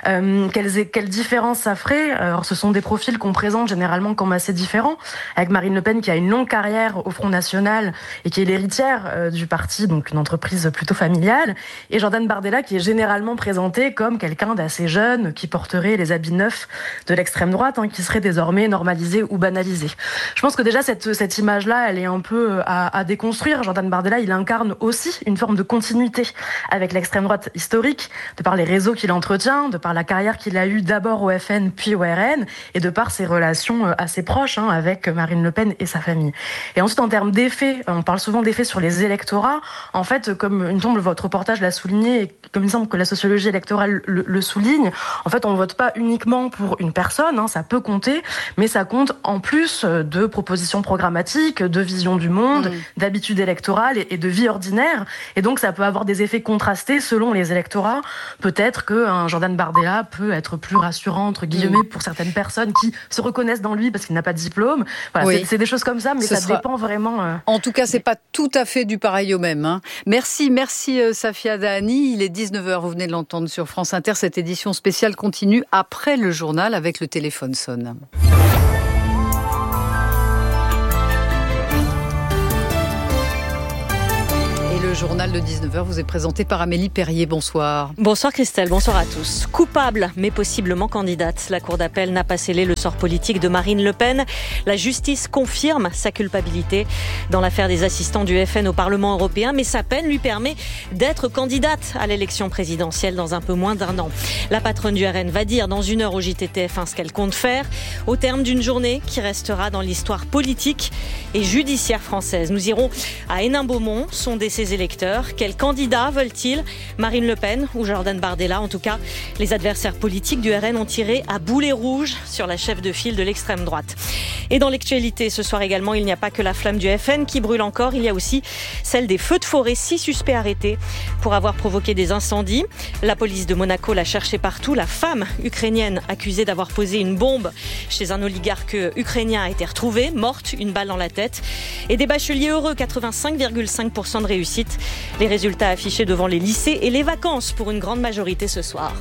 Quelle différence ça ferait ? Alors, ce sont des profils qu'on présente généralement comme assez différents, avec Marine Le Pen qui a une longue carrière au Front National et qui est l'héritière du parti, donc une entreprise plutôt familiale, et Jordan Bardella qui est généralement présenté comme quelqu'un d'assez jeune, qui porte porterait les habits neufs de l'extrême droite, qui seraient désormais normalisés ou banalisés. Je pense que déjà cette image-là, elle est un peu à déconstruire. Jordan Bardella, il incarne aussi une forme de continuité avec l'extrême droite historique, de par les réseaux qu'il entretient, de par la carrière qu'il a eue d'abord au FN puis au RN, et de par ses relations assez proches avec Marine Le Pen et sa famille. Et ensuite, en termes d'effets, on parle souvent d'effets sur les électorats. En fait, comme il me semble votre reportage l'a souligné, et comme il me semble que la sociologie électorale le souligne, en fait, on vote pas uniquement pour une personne, ça peut compter, mais ça compte en plus de propositions programmatiques, de vision du monde, d'habitudes électorales et de vie ordinaire. Et donc, ça peut avoir des effets contrastés selon les électorats. Peut-être qu'un Jordan Bardella peut être plus rassurant, entre guillemets, pour certaines personnes qui se reconnaissent dans lui parce qu'il n'a pas de diplôme. Voilà, c'est des choses comme ça, mais ça dépend vraiment. En tout cas, c'est pas tout à fait du pareil au même. Merci Safia Dahani. Il est 19h, vous venez de l'entendre sur France Inter. Cette édition spéciale continue après le journal avec le téléphone sonne. Le journal de 19h vous est présenté par Amélie Perrier. Bonsoir. Bonsoir Christelle, bonsoir à tous. Coupable, mais possiblement candidate. La Cour d'appel n'a pas scellé le sort politique de Marine Le Pen. La justice confirme sa culpabilité dans l'affaire des assistants du FN au Parlement européen, mais sa peine lui permet d'être candidate à l'élection présidentielle dans un peu moins d'1 an. La patronne du RN va dire dans 1 heure au JTTF1 ce qu'elle compte faire, au terme d'une journée qui restera dans l'histoire politique et judiciaire française. Nous irons à Hénin-Beaumont, sonder ses électeurs. Quels candidats veulent-ils ? Marine Le Pen ou Jordan Bardella ? En tout cas, les adversaires politiques du RN ont tiré à boulet rouge sur la chef de file de l'extrême droite. Et dans l'actualité, ce soir également, il n'y a pas que la flamme du FN qui brûle encore, il y a aussi celle des feux de forêt, 6 suspects arrêtés pour avoir provoqué des incendies. La police de Monaco l'a cherché partout. La femme ukrainienne accusée d'avoir posé une bombe chez un oligarque ukrainien a été retrouvée, morte, une balle dans la tête. Et des bacheliers heureux, 85,5% de réussite. Les résultats affichés devant les lycées et les vacances pour une grande majorité ce soir.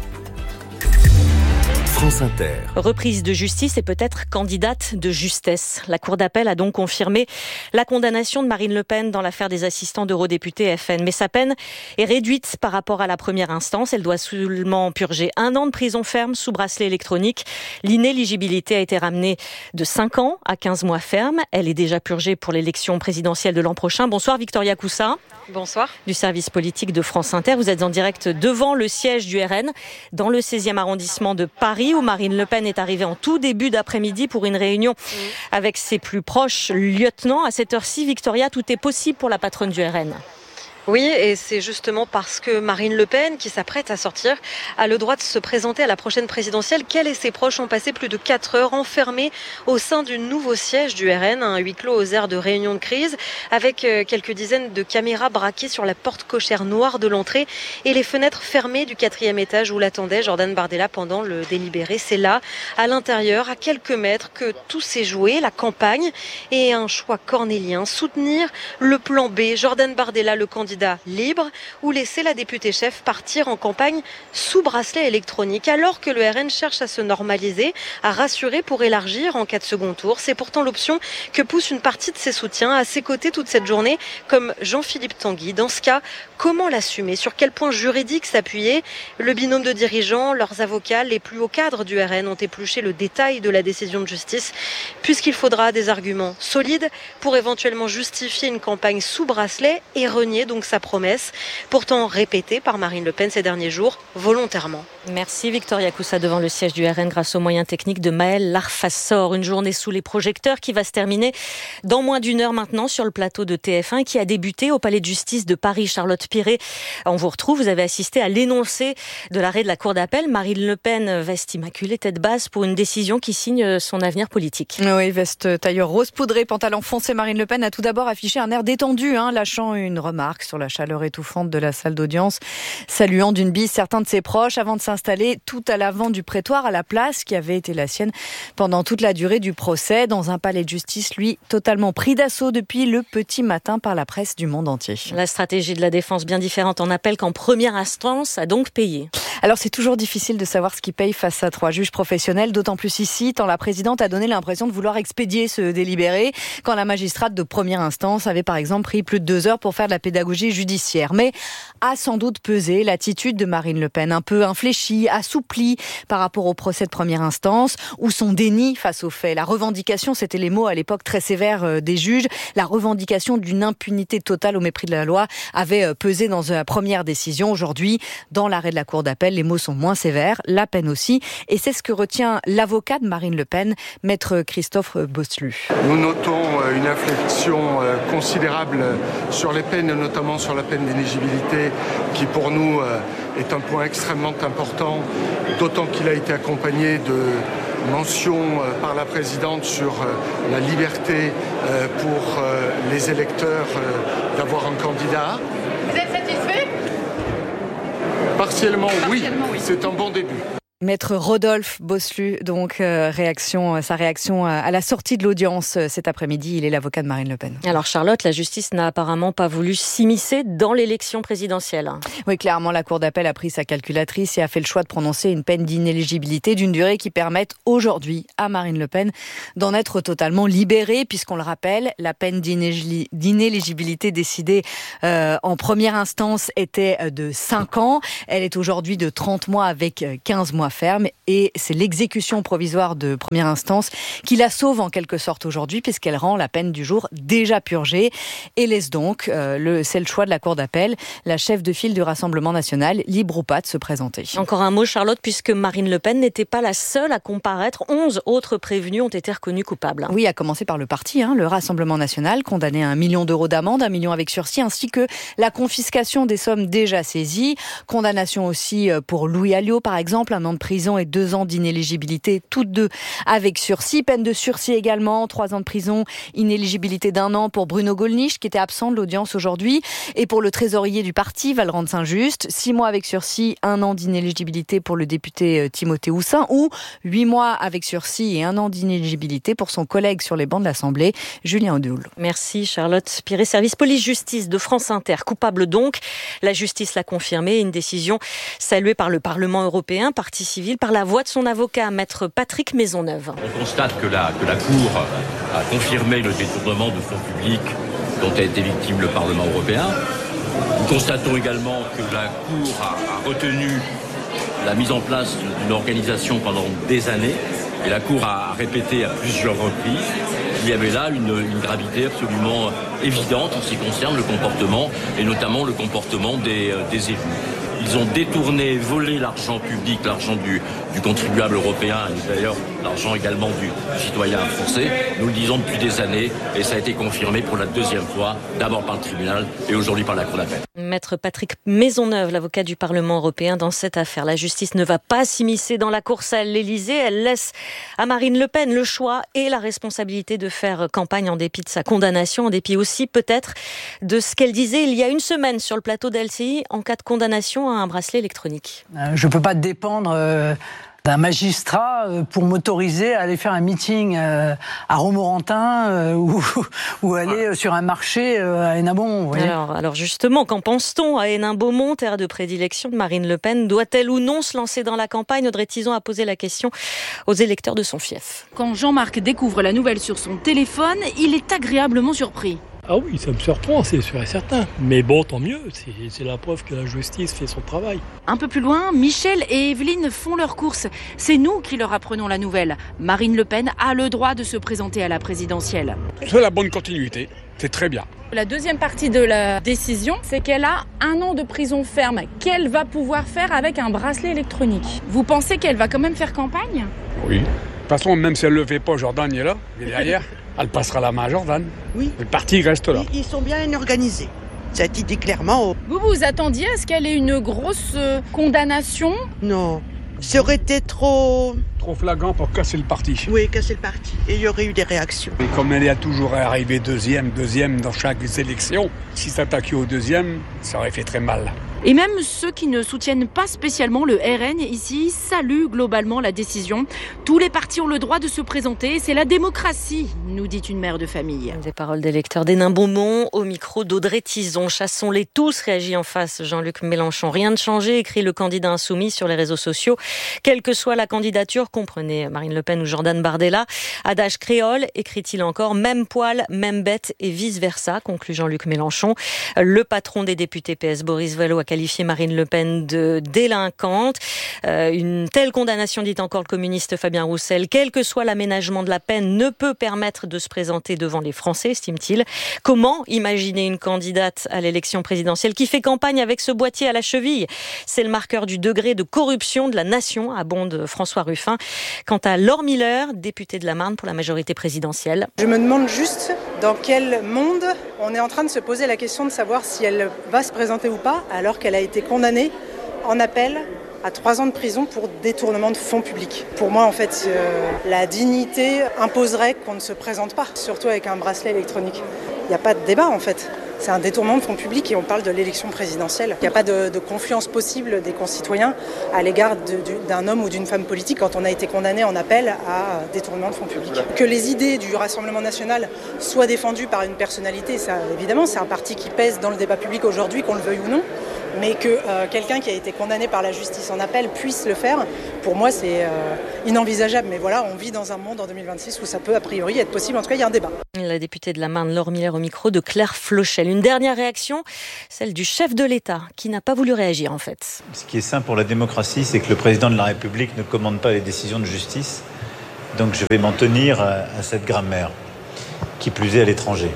France Inter. Reprise de justice et peut-être candidate de justesse. La Cour d'appel a donc confirmé la condamnation de Marine Le Pen dans l'affaire des assistants d'eurodéputés FN. Mais sa peine est réduite par rapport à la première instance. Elle doit seulement purger 1 an de prison ferme sous bracelet électronique. L'inéligibilité a été ramenée de 5 ans à 15 mois ferme. Elle est déjà purgée pour l'élection présidentielle de l'an prochain. Bonsoir Victoria Coussa. Bonsoir. Du service politique de France Inter. Vous êtes en direct devant le siège du RN dans le 16e arrondissement de Paris, où Marine Le Pen est arrivée en tout début d'après-midi pour une réunion avec ses plus proches lieutenants. À cette heure-ci, Victoria, tout est possible pour la patronne du RN. Oui, et c'est justement parce que Marine Le Pen, qui s'apprête à sortir, a le droit de se présenter à la prochaine présidentielle, qu'elle et ses proches ont passé plus de 4 heures enfermés au sein du nouveau siège du RN, un huis clos aux aires de réunion de crise, avec quelques dizaines de caméras braquées sur la porte cochère noire de l'entrée et les fenêtres fermées du 4e étage où l'attendait Jordan Bardella pendant le délibéré. C'est là, à l'intérieur, à quelques mètres, que tout s'est joué, la campagne et un choix cornélien. Soutenir le plan B, Jordan Bardella, le candidat libre, ou laisser la députée chef partir en campagne sous bracelet électronique, alors que le RN cherche à se normaliser, à rassurer pour élargir en cas de second tour. C'est pourtant l'option que pousse une partie de ses soutiens à ses côtés toute cette journée, comme Jean-Philippe Tanguy. Dans ce cas, comment l'assumer ? Sur quel point juridique s'appuyer ? Le binôme de dirigeants, leurs avocats, les plus hauts cadres du RN ont épluché le détail de la décision de justice, puisqu'il faudra des arguments solides pour éventuellement justifier une campagne sous bracelet et renier donc sa promesse, pourtant répétée par Marine Le Pen ces derniers jours, volontairement. Merci Victoria Coussa devant le siège du RN grâce aux moyens techniques de Maëlle Larfassor. Une journée sous les projecteurs qui va se terminer dans moins d'1 heure maintenant sur le plateau de TF1 qui a débuté au Palais de Justice de Paris. Charlotte Piré, on vous retrouve, vous avez assisté à l'énoncé de l'arrêt de la Cour d'appel. Marine Le Pen, veste immaculée, tête basse pour une décision qui signe son avenir politique. Oui, veste tailleur rose poudré, pantalon foncé. Marine Le Pen a tout d'abord affiché un air détendu, lâchant une remarque sur la chaleur étouffante de la salle d'audience, saluant d'une bise certains de ses proches avant de s'installer tout à l'avant du prétoire à la place qui avait été la sienne pendant toute la durée du procès, dans un palais de justice, lui, totalement pris d'assaut depuis le petit matin par la presse du monde entier. La stratégie de la défense bien différente en appel qu'en première instance a donc payé. Alors c'est toujours difficile de savoir ce qui paye face à 3 juges professionnels, d'autant plus ici, tant la présidente a donné l'impression de vouloir expédier ce délibéré, quand la magistrate de première instance avait par exemple pris plus de 2 heures pour faire de la pédagogie déontologie judiciaire. Mais a sans doute pesé l'attitude de Marine Le Pen, un peu infléchie, assouplie par rapport au procès de première instance, ou son déni face aux faits. La revendication, c'était les mots à l'époque très sévères des juges, la revendication d'une impunité totale au mépris de la loi avait pesé dans la première décision. Aujourd'hui, dans l'arrêt de la Cour d'appel, les mots sont moins sévères, la peine aussi, et c'est ce que retient l'avocat de Marine Le Pen, maître Christophe Bosselu. Nous notons une inflexion considérable sur les peines, notamment sur la peine d'inéligibilité, qui pour nous est un point extrêmement important, d'autant qu'il a été accompagné de mentions par la présidente sur la liberté pour les électeurs d'avoir un candidat. Vous êtes satisfait ? Partiellement, oui. C'est un bon début. Maître Rodolphe Bosselu, donc sa réaction à la sortie de l'audience cet après-midi. Il est l'avocat de Marine Le Pen. Alors Charlotte, la justice n'a apparemment pas voulu s'immiscer dans l'élection présidentielle. Oui, clairement, la Cour d'appel a pris sa calculatrice et a fait le choix de prononcer une peine d'inéligibilité d'une durée qui permette aujourd'hui à Marine Le Pen d'en être totalement libérée, puisqu'on le rappelle, la peine d'inéligibilité décidée en première instance était de 5 ans. Elle est aujourd'hui de 30 mois avec 15 mois ferme, et c'est l'exécution provisoire de première instance qui la sauve en quelque sorte aujourd'hui, puisqu'elle rend la peine du jour déjà purgée et laisse donc, c'est le choix de la Cour d'appel, la chef de file du Rassemblement national, libre ou pas de se présenter. Encore un mot, Charlotte, puisque Marine Le Pen n'était pas la seule à comparaître, 11 autres prévenus ont été reconnus coupables. Oui, à commencer par le parti, le Rassemblement national, condamné à 1 million d'euros d'amende, 1 million avec sursis, ainsi que la confiscation des sommes déjà saisies. Condamnation aussi pour Louis Alliot, par exemple, 1 an de prison et 2 ans d'inéligibilité, toutes deux avec sursis. Peine de sursis également, 3 ans de prison, inéligibilité d'1 an pour Bruno Gollnisch, qui était absent de l'audience aujourd'hui. Et pour le trésorier du parti, Valrand Saint-Just, 6 mois avec sursis, 1 an d'inéligibilité pour le député Timothée Houssin, ou 8 mois avec sursis et 1 an d'inéligibilité pour son collègue sur les bancs de l'Assemblée, Julien Audeul. Merci Charlotte Piré. Service police-justice de France Inter, coupable donc. La justice l'a confirmé, une décision saluée par le Parlement européen, partie civile, par la voix de son avocat, maître Patrick Maisonneuve. On constate que la Cour a confirmé le détournement de fonds publics dont a été victime le Parlement européen. Nous constatons également que la Cour a retenu la mise en place d'une organisation pendant des années, et la Cour a répété à plusieurs reprises qu'il y avait là une gravité absolument évidente en ce qui concerne le comportement, et notamment le comportement des élus. Ils ont détourné, volé l'argent public, l'argent du contribuable européen, et d'ailleurs l'argent également du citoyen français. Nous le disons depuis des années, et ça a été confirmé pour la 2e fois, d'abord par le tribunal et aujourd'hui par la Cour d'appel. Maître Patrick Maisonneuve, l'avocat du Parlement européen dans cette affaire. La justice ne va pas s'immiscer dans la course à l'Élysée. Elle laisse à Marine Le Pen le choix et la responsabilité de faire campagne en dépit de sa condamnation, en dépit aussi peut-être de ce qu'elle disait il y a une semaine sur le plateau d'LCI en cas de condamnation à un bracelet électronique. Je ne peux pas dépendre d'un magistrat pour m'autoriser à aller faire un meeting à Romorantin ou aller sur un marché à Hénin-Beaumont. Alors justement, qu'en pense-t-on à Hénin-Beaumont, terre de prédilection de Marine Le Pen? Doit-elle ou non se lancer dans la campagne? Audrey Tizon a posé la question aux électeurs de son fief. Quand Jean-Marc découvre la nouvelle sur son téléphone, il est agréablement surpris. Ah oui, ça me surprend, c'est sûr et certain. Mais bon, tant mieux, c'est la preuve que la justice fait son travail. Un peu plus loin, Michel et Evelyne font leurs courses. C'est nous qui leur apprenons la nouvelle. Marine Le Pen a le droit de se présenter à la présidentielle. C'est la bonne continuité, c'est très bien. La deuxième partie de la décision, c'est qu'elle a 1 an de prison ferme qu'elle va pouvoir faire avec un bracelet électronique. Vous pensez qu'elle va quand même faire campagne ? Oui. De toute façon, même si elle ne le fait pas, Jordan est là, il est derrière. Elle passera la main à Jordan. Oui. Le parti reste là. Ils sont bien organisés. Ça a été dit clairement. Vous vous attendiez à ce qu'elle ait une grosse condamnation ? Non. Ça aurait été trop flagrant pour casser le parti. Oui, casser le parti. Et il y aurait eu des réactions. Et comme elle est toujours arrivée deuxième dans chaque élection, si s'attaquait au deuxième, ça aurait fait très mal. Et même ceux qui ne soutiennent pas spécialement le RN ici saluent globalement la décision. Tous les partis ont le droit de se présenter, c'est la démocratie, nous dit une mère de famille. Des paroles d'électeurs d'Hénin-Beaumont au micro d'Audrey Tizon. Chassons-les tous, réagit en face Jean-Luc Mélenchon. Rien de changé, écrit le candidat insoumis sur les réseaux sociaux. Quelle que soit la candidature, vainqueur, comprenez Marine Le Pen ou Jordan Bardella. Adage créole, écrit-il encore, même poil, même bête et vice-versa, conclut Jean-Luc Mélenchon. Le patron des députés PS, Boris Vallaud, a qualifié Marine Le Pen de délinquante. Une telle condamnation, dit encore le communiste Fabien Roussel, quel que soit l'aménagement de la peine, ne peut permettre de se présenter devant les Français, estime-t-il. Comment imaginer une candidate à l'élection présidentielle qui fait campagne avec ce boîtier à la cheville ? C'est le marqueur du degré de corruption de la nation, abonde François Ruffin. Quant à Laure Miller, députée de la Marne pour la majorité présidentielle. Je me demande juste dans quel monde on est en train de se poser la question de savoir si elle va se présenter ou pas, alors qu'elle a été condamnée en appel à 3 ans de prison pour détournement de fonds publics. Pour moi, en fait, la dignité imposerait qu'on ne se présente pas, surtout avec un bracelet électronique. Il n'y a pas de débat, en fait. C'est un détournement de fonds publics et on parle de l'élection présidentielle. Il n'y a pas de confiance possible des concitoyens à l'égard d'un homme ou d'une femme politique quand on a été condamné en appel à détournement de fonds publics. Que les idées du Rassemblement national soient défendues par une personnalité, ça, évidemment, c'est un parti qui pèse dans le débat public aujourd'hui, qu'on le veuille ou non. Mais que quelqu'un qui a été condamné par la justice en appel puisse le faire, pour moi c'est inenvisageable. Mais voilà, on vit dans un monde en 2026 où ça peut a priori être possible. En tout cas, il y a un débat. La députée de la Marne, Laure Miller, au micro de Claire Flochel. Une dernière réaction, celle du chef de l'État, qui n'a pas voulu réagir en fait. Ce qui est sain pour la démocratie, c'est que le président de la République ne commande pas les décisions de justice. Donc je vais m'en tenir à cette grammaire, qui plus est à l'étranger.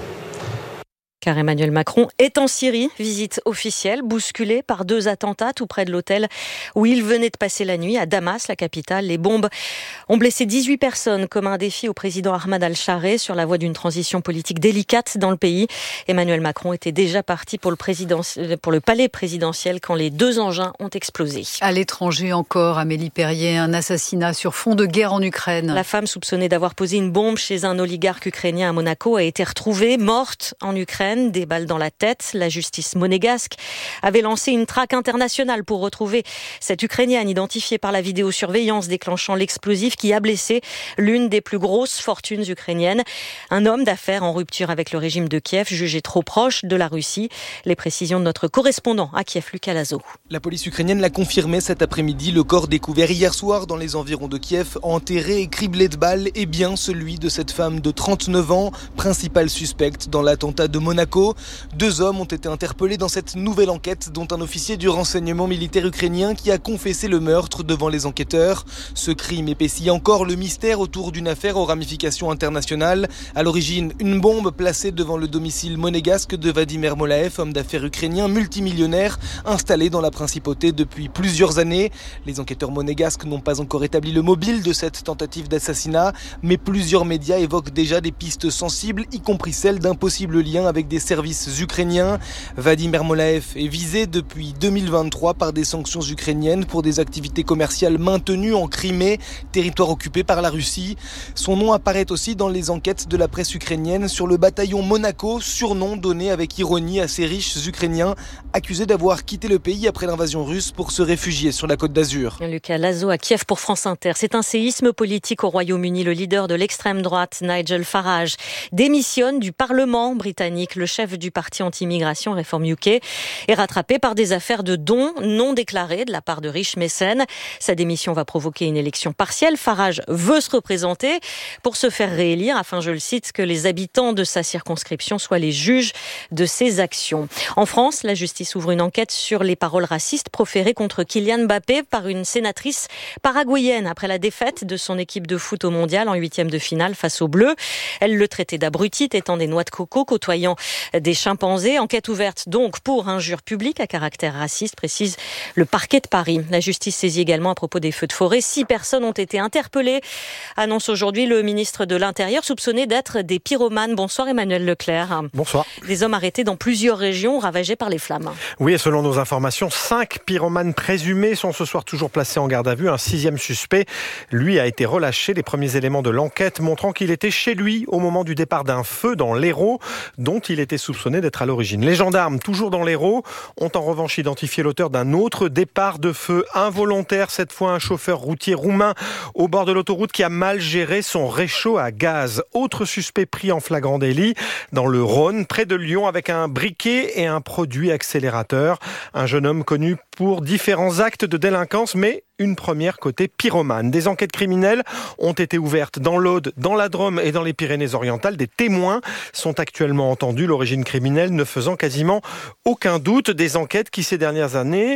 Car Emmanuel Macron est en Syrie, visite officielle, bousculée par 2 attentats tout près de l'hôtel où il venait de passer la nuit, à Damas, la capitale. Les bombes ont blessé 18 personnes, comme un défi au président Ahmad al-Chareh sur la voie d'une transition politique délicate dans le pays. Emmanuel Macron était déjà parti pour le palais présidentiel quand les 2 engins ont explosé. À l'étranger encore, Amélie Perrier, un assassinat sur fond de guerre en Ukraine. La femme soupçonnée d'avoir posé une bombe chez un oligarque ukrainien à Monaco a été retrouvée morte en Ukraine. Des balles dans la tête. La justice monégasque avait lancé une traque internationale pour retrouver cette Ukrainienne identifiée par la vidéosurveillance déclenchant l'explosif qui a blessé l'une des plus grosses fortunes ukrainiennes. Un homme d'affaires en rupture avec le régime de Kiev, jugé trop proche de la Russie. Les précisions de notre correspondant à Kiev, Lucas Lazo. La police ukrainienne l'a confirmé cet après-midi. Le corps découvert hier soir dans les environs de Kiev, enterré et criblé de balles, est bien celui de cette femme de 39 ans, principale suspecte dans l'attentat de Monaco. 2 hommes ont été interpellés dans cette nouvelle enquête, dont un officier du renseignement militaire ukrainien qui a confessé le meurtre devant les enquêteurs. Ce crime épaissit encore le mystère autour d'une affaire aux ramifications internationales. À l'origine, une bombe placée devant le domicile monégasque de Vadimir Molaev, homme d'affaires ukrainien multimillionnaire, installé dans la principauté depuis plusieurs années. Les enquêteurs monégasques n'ont pas encore établi le mobile de cette tentative d'assassinat, mais plusieurs médias évoquent déjà des pistes sensibles, y compris celle d'un possible lien avec des services ukrainiens. Vadimir Molaev est visé depuis 2023 par des sanctions ukrainiennes pour des activités commerciales maintenues en Crimée, territoire occupé par la Russie. Son nom apparaît aussi dans les enquêtes de la presse ukrainienne sur le bataillon Monaco, surnom donné avec ironie à ces riches Ukrainiens accusés d'avoir quitté le pays après l'invasion russe pour se réfugier sur la Côte d'Azur. Lucas Lazo à Kiev pour France Inter. C'est un séisme politique au Royaume-Uni. Le leader de l'extrême droite, Nigel Farage, démissionne du Parlement britannique. Le chef du parti anti-immigration Reform UK est rattrapé par des affaires de dons non déclarés de la part de riches mécènes. Sa démission va provoquer une élection partielle. Farage veut se représenter pour se faire réélire afin, je le cite, que les habitants de sa circonscription soient les juges de ses actions. En France, la justice ouvre une enquête sur les paroles racistes proférées contre Kylian Mbappé par une sénatrice paraguayenne après la défaite de son équipe de foot au mondial en 8e de finale face aux Bleus. Elle le traitait d'abruti, étant des noix de coco, côtoyant des chimpanzés. Enquête ouverte donc pour injure publique à caractère raciste, précise le parquet de Paris. La justice saisit également à propos des feux de forêt. 6 personnes ont été interpellées, annonce aujourd'hui le ministre de l'Intérieur, soupçonné d'être des pyromanes. Bonsoir Emmanuel Leclerc. Bonsoir. Des hommes arrêtés dans plusieurs régions ravagées par les flammes. Oui, et selon nos informations, 5 pyromanes présumés sont ce soir toujours placés en garde à vue. Un 6e suspect, lui, a été relâché. Les premiers éléments de l'enquête montrant qu'il était chez lui au moment du départ d'un feu dans l'Hérault, dont il était soupçonné d'être à l'origine. Les gendarmes, toujours dans l'Hérault, ont en revanche identifié l'auteur d'un autre départ de feu involontaire, cette fois un chauffeur routier roumain au bord de l'autoroute qui a mal géré son réchaud à gaz. Autre suspect pris en flagrant délit dans le Rhône, près de Lyon, avec un briquet et un produit accélérateur. Un jeune homme connu pour différents actes de délinquance, mais une première côté pyromane. Des enquêtes criminelles ont été ouvertes dans l'Aude, dans la Drôme et dans les Pyrénées-Orientales. Des témoins sont actuellement entendus, l'origine criminelle ne faisant quasiment aucun doute. Des enquêtes qui ces dernières années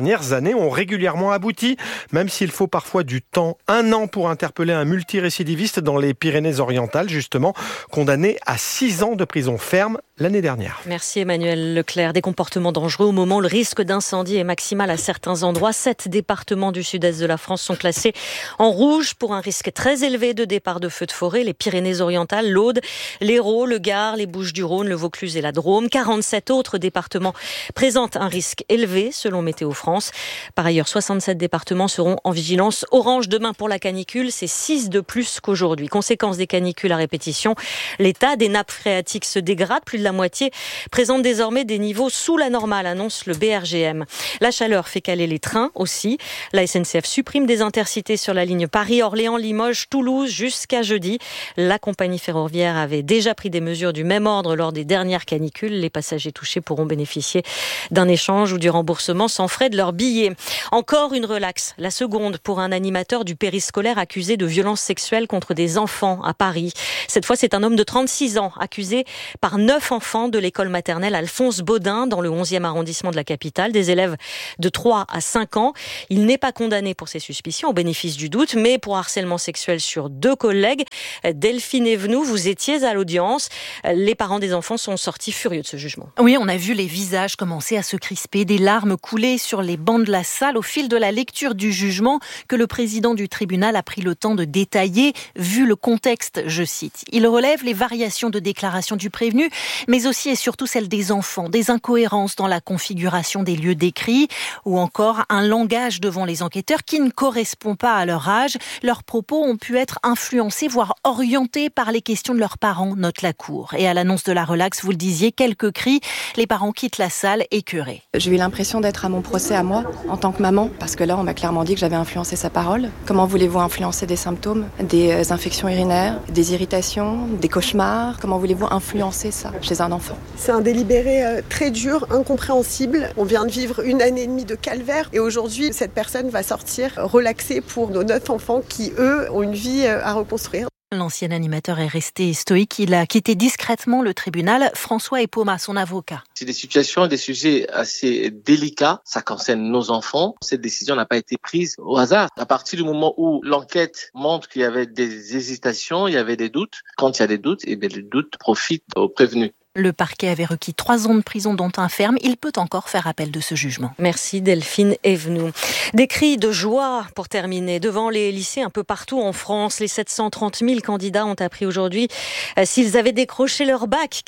ont régulièrement abouti, même s'il faut parfois du temps, 1 an pour interpeller un multirécidiviste dans les Pyrénées-Orientales, justement, condamné à 6 ans de prison ferme l'année dernière. Merci Emmanuel Leclerc. Des comportements dangereux au moment où le risque d'incendie est maximal à certains endroits. 7 départements du sud-est de la France sont classés en rouge pour un risque très élevé de départ de feux de forêt. Les Pyrénées-Orientales, l'Aude, l'Hérault, le Gard, les Bouches-du-Rhône, le Vaucluse et la Drôme. 47 autres départements présentent un risque élevé selon Météo France. Par ailleurs, 67 départements seront en vigilance orange demain pour la canicule. C'est 6 de plus qu'aujourd'hui. Conséquence des canicules à répétition, l'état des nappes phréatiques se dégrade. Plus de la moitié présente désormais des niveaux sous la normale, annonce le BRGM. La chaleur fait caler les trains aussi. La SNCF supprime des intercités sur la ligne Paris-Orléans, Limoges, Toulouse jusqu'à jeudi. La compagnie ferroviaire avait déjà pris des mesures du même ordre lors des dernières canicules. Les passagers touchés pourront bénéficier d'un échange ou du remboursement sans frais de leur billet. Encore une relaxe, la seconde pour un animateur du périscolaire accusé de violences sexuelles contre des enfants à Paris. Cette fois, c'est un homme de 36 ans accusé par 9 enfants de l'école maternelle Alphonse Baudin dans le 11e arrondissement de la capitale, des élèves de 3 à 5 ans. Il n'est pas condamné pour ses suspicions au bénéfice du doute, mais pour harcèlement sexuel sur 2 collègues. Delphine Evenou, vous étiez à l'audience. Les parents des enfants sont sortis furieux de ce jugement. Oui, on a vu les visages commencer à se crisper, des larmes couler sur les bancs de la salle au fil de la lecture du jugement que le président du tribunal a pris le temps de détailler, vu le contexte, je cite. Il relève les variations de déclaration du prévenu, mais aussi et surtout celles des enfants, des incohérences dans la configuration des lieux décrits, ou encore un langage devant les enquêteurs qui ne correspond pas à leur âge. Leurs propos ont pu être influencés, voire orientés par les questions de leurs parents, note la Cour. Et à l'annonce de la relaxe, vous le disiez, quelques cris, les parents quittent la salle écœurés. J'ai eu l'impression d'être à mon procès à moi, en tant que maman, parce que là, on m'a clairement dit que j'avais influencé sa parole. Comment voulez-vous influencer des symptômes, des infections urinaires, des irritations, des cauchemars? Comment voulez-vous influencer ça chez un enfant? C'est un délibéré très dur, incompréhensible. On vient de vivre 1 année et demie de calvaire et aujourd'hui, cette personne va sortir relaxée pour nos 9 enfants qui, eux, ont une vie à reconstruire. L'ancien animateur est resté stoïque. Il a quitté discrètement le tribunal. François Epoma, son avocat. C'est des situations, des sujets assez délicats. Ça concerne nos enfants. Cette décision n'a pas été prise au hasard. À partir du moment où l'enquête montre qu'il y avait des hésitations, il y avait des doutes. Quand il y a des doutes, les doutes profitent aux prévenus. Le parquet avait requis 3 ans de prison dont un ferme. Il peut encore faire appel de ce jugement. Merci Delphine Evenou. Des cris de joie pour terminer. Devant les lycées un peu partout en France, les 730 000 candidats ont appris aujourd'hui s'ils avaient décroché leur bac.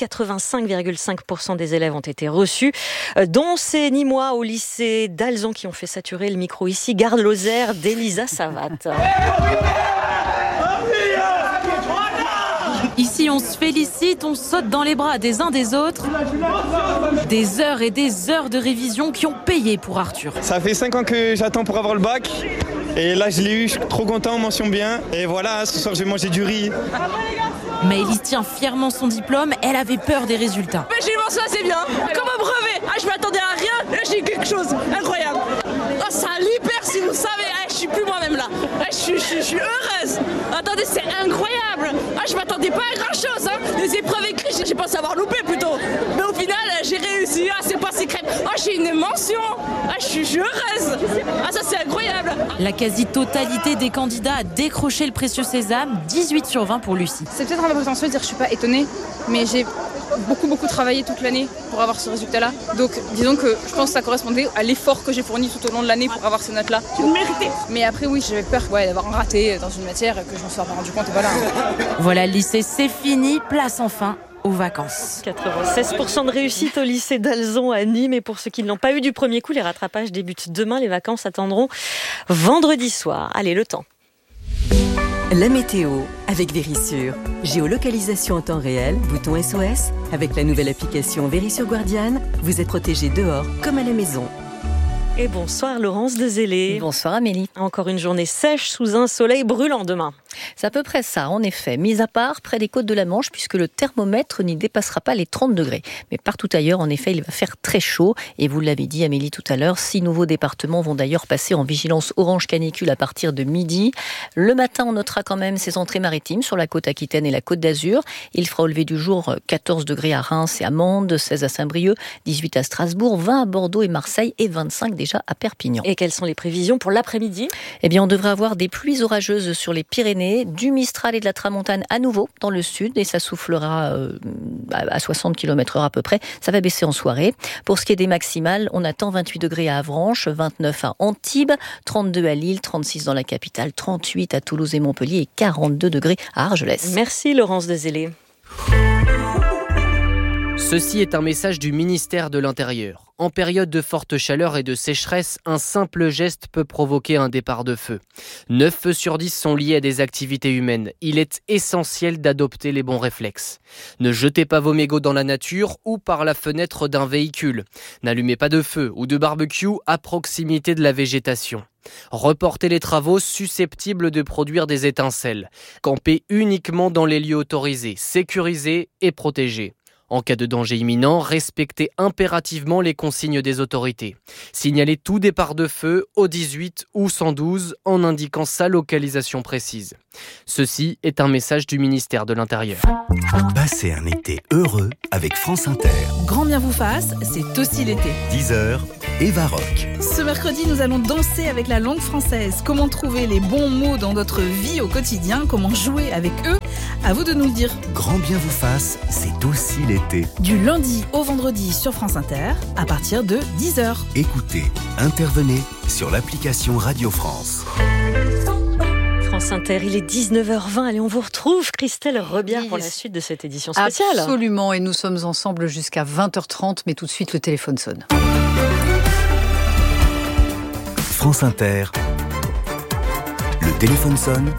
85,5% des élèves ont été reçus, dont ces Nîmois au lycée d'Alzon qui ont fait saturer le micro ici. Garde-Lozère d'Elisa Savatte. Ici, on se félicite, on saute dans les bras des uns des autres. Des heures et des heures de révision qui ont payé pour Arthur. Ça fait 5 ans que j'attends pour avoir le bac. Et là, je l'ai eu, je suis trop content, mention bien. Et voilà, ce soir, j'ai mangé du riz. Maëlys tient fièrement son diplôme, elle avait peur des résultats. Mais j'ai eu mention assez bien, comme un brevet. Je m'attendais à rien, là j'ai eu quelque chose, incroyable. Oh, ça libère si vous savez, je suis plus moi-même là. Je suis heureuse. Attendez, c'est incroyable. Je m'attendais pas à grand chose. Les épreuves écrites, j'ai pensé avoir loupé plutôt. Mais au final, j'ai réussi. C'est pas secret. J'ai une mention. Je suis heureuse. Ça c'est incroyable. La quasi-totalité des candidats a décroché le précieux sésame, 18 sur 20 pour Lucie. C'est peut-être un peu prétentieux de dire que je suis pas étonnée, mais j'ai beaucoup travaillé toute l'année pour avoir ce résultat-là. Donc disons que je pense que ça correspondait à l'effort que j'ai fourni tout au long de l'année pour avoir ces notes-là. Tu le méritais. Mais après oui, j'avais peur d'avoir un raté dans une matière et que je m'en sois pas rendu compte et voilà. Voilà, le lycée c'est fini, place enfin aux vacances. 96% de réussite au lycée d'Alzon à Nîmes. Et pour ceux qui ne l'ont pas eu du premier coup, les rattrapages débutent demain. Les vacances attendront vendredi soir. Allez, le temps. La météo avec Verisure. Géolocalisation en temps réel, bouton SOS. Avec la nouvelle application Verisure Guardian, vous êtes protégé dehors comme à la maison. Et bonsoir Laurence Dezellé. Bonsoir Amélie. Encore une journée sèche sous un soleil brûlant demain. C'est à peu près ça, en effet. Mis à part près des côtes de la Manche, puisque le thermomètre n'y dépassera pas les 30 degrés. Mais partout ailleurs, en effet, il va faire très chaud. Et vous l'avez dit, Amélie, tout à l'heure, 6 nouveaux départements vont d'ailleurs passer en vigilance orange canicule à partir de midi. Le matin, on notera quand même ces entrées maritimes sur la côte aquitaine et la côte d'Azur. Il fera au lever du jour 14 degrés à Reims et à Mende, 16 à Saint-Brieuc, 18 à Strasbourg, 20 à Bordeaux et Marseille et 25 déjà à Perpignan. Et quelles sont les prévisions pour l'après-midi ? Eh bien, on devrait avoir des pluies orageuses sur les Pyrénées, du Mistral et de la Tramontane à nouveau dans le sud, et ça soufflera à 60 km/h à peu près. Ça va baisser en soirée. Pour ce qui est des maximales, on attend 28 degrés à Avranches, 29 à Antibes, 32 à Lille, 36 dans la capitale, 38 à Toulouse et Montpellier et 42 degrés à Argelès. Merci Laurence Dezélé. Ceci est un message du ministère de l'Intérieur. En période de forte chaleur et de sécheresse, un simple geste peut provoquer un départ de feu. 9 feux sur 10 sont liés à des activités humaines. Il est essentiel d'adopter les bons réflexes. Ne jetez pas vos mégots dans la nature ou par la fenêtre d'un véhicule. N'allumez pas de feu ou de barbecue à proximité de la végétation. Reportez les travaux susceptibles de produire des étincelles. Campez uniquement dans les lieux autorisés, sécurisés et protégés. En cas de danger imminent, respectez impérativement les consignes des autorités. Signalez tout départ de feu au 18 ou 112 en indiquant sa localisation précise. Ceci est un message du ministère de l'Intérieur. Passez un été heureux avec France Inter. Grand bien vous fasse, c'est aussi l'été. 10h, Eva Rock. Ce mercredi, nous allons danser avec la langue française. Comment trouver les bons mots dans notre vie au quotidien, comment jouer avec eux. À vous de nous le dire. Grand bien vous fasse, c'est aussi l'été. Du lundi au vendredi sur France Inter, à partir de 10h. Écoutez, intervenez sur l'application Radio France. France Inter, il est 19h20. Allez, on vous retrouve, Christelle Rebière, pour la suite de cette édition spéciale. Absolument, et nous sommes ensemble jusqu'à 20h30, mais tout de suite, le téléphone sonne. France Inter, le téléphone sonne.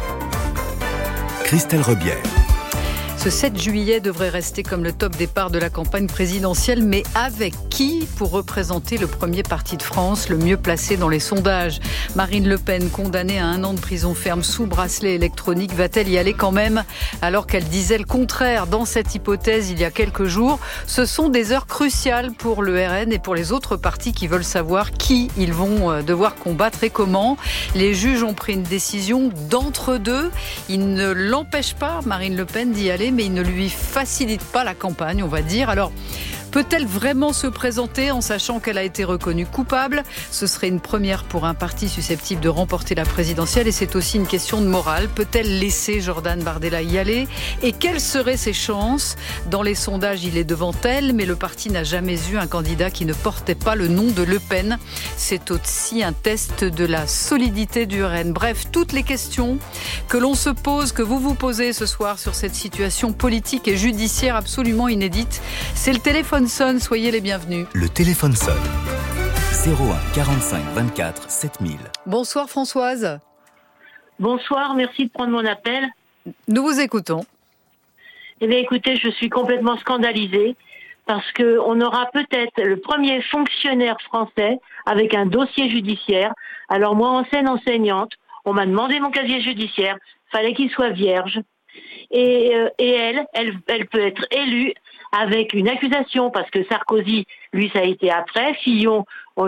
Christelle Rebière. Ce 7 juillet devrait rester comme le top départ de la campagne présidentielle, mais avec qui pour représenter le premier parti de France, le mieux placé dans les sondages ? Marine Le Pen, condamnée à 1 an de prison ferme sous bracelet électronique, va-t-elle y aller quand même alors qu'elle disait le contraire dans cette hypothèse il y a quelques jours ? Ce sont des heures cruciales pour le RN et pour les autres partis qui veulent savoir qui ils vont devoir combattre et comment. Les juges ont pris une décision d'entre-deux. Ils ne l'empêchent pas, Marine Le Pen, d'y aller, mais il ne lui facilite pas la campagne, on va dire. Alors, peut-elle vraiment se présenter en sachant qu'elle a été reconnue coupable ? Ce serait une première pour un parti susceptible de remporter la présidentielle, et c'est aussi une question de morale. Peut-elle laisser Jordan Bardella y aller ? Et quelles seraient ses chances ? Dans les sondages, il est devant elle, mais le parti n'a jamais eu un candidat qui ne portait pas le nom de Le Pen. C'est aussi un test de la solidité du RN. Bref, toutes les questions que l'on se pose, que vous vous posez ce soir sur cette situation politique et judiciaire absolument inédite. C'est le téléphone sonne, soyez les bienvenus. Le téléphone sonne. 01 45 24 7000. Bonsoir Françoise. Bonsoir, merci de prendre mon appel. Nous vous écoutons. Eh bien écoutez, je suis complètement scandalisée parce qu'on aura peut-être le premier fonctionnaire français avec un dossier judiciaire. Alors moi, ancienne enseignante, on m'a demandé mon casier judiciaire, fallait qu'il soit vierge. Et elle peut être élue avec une accusation, parce que Sarkozy, lui, ça a été après. Fillon,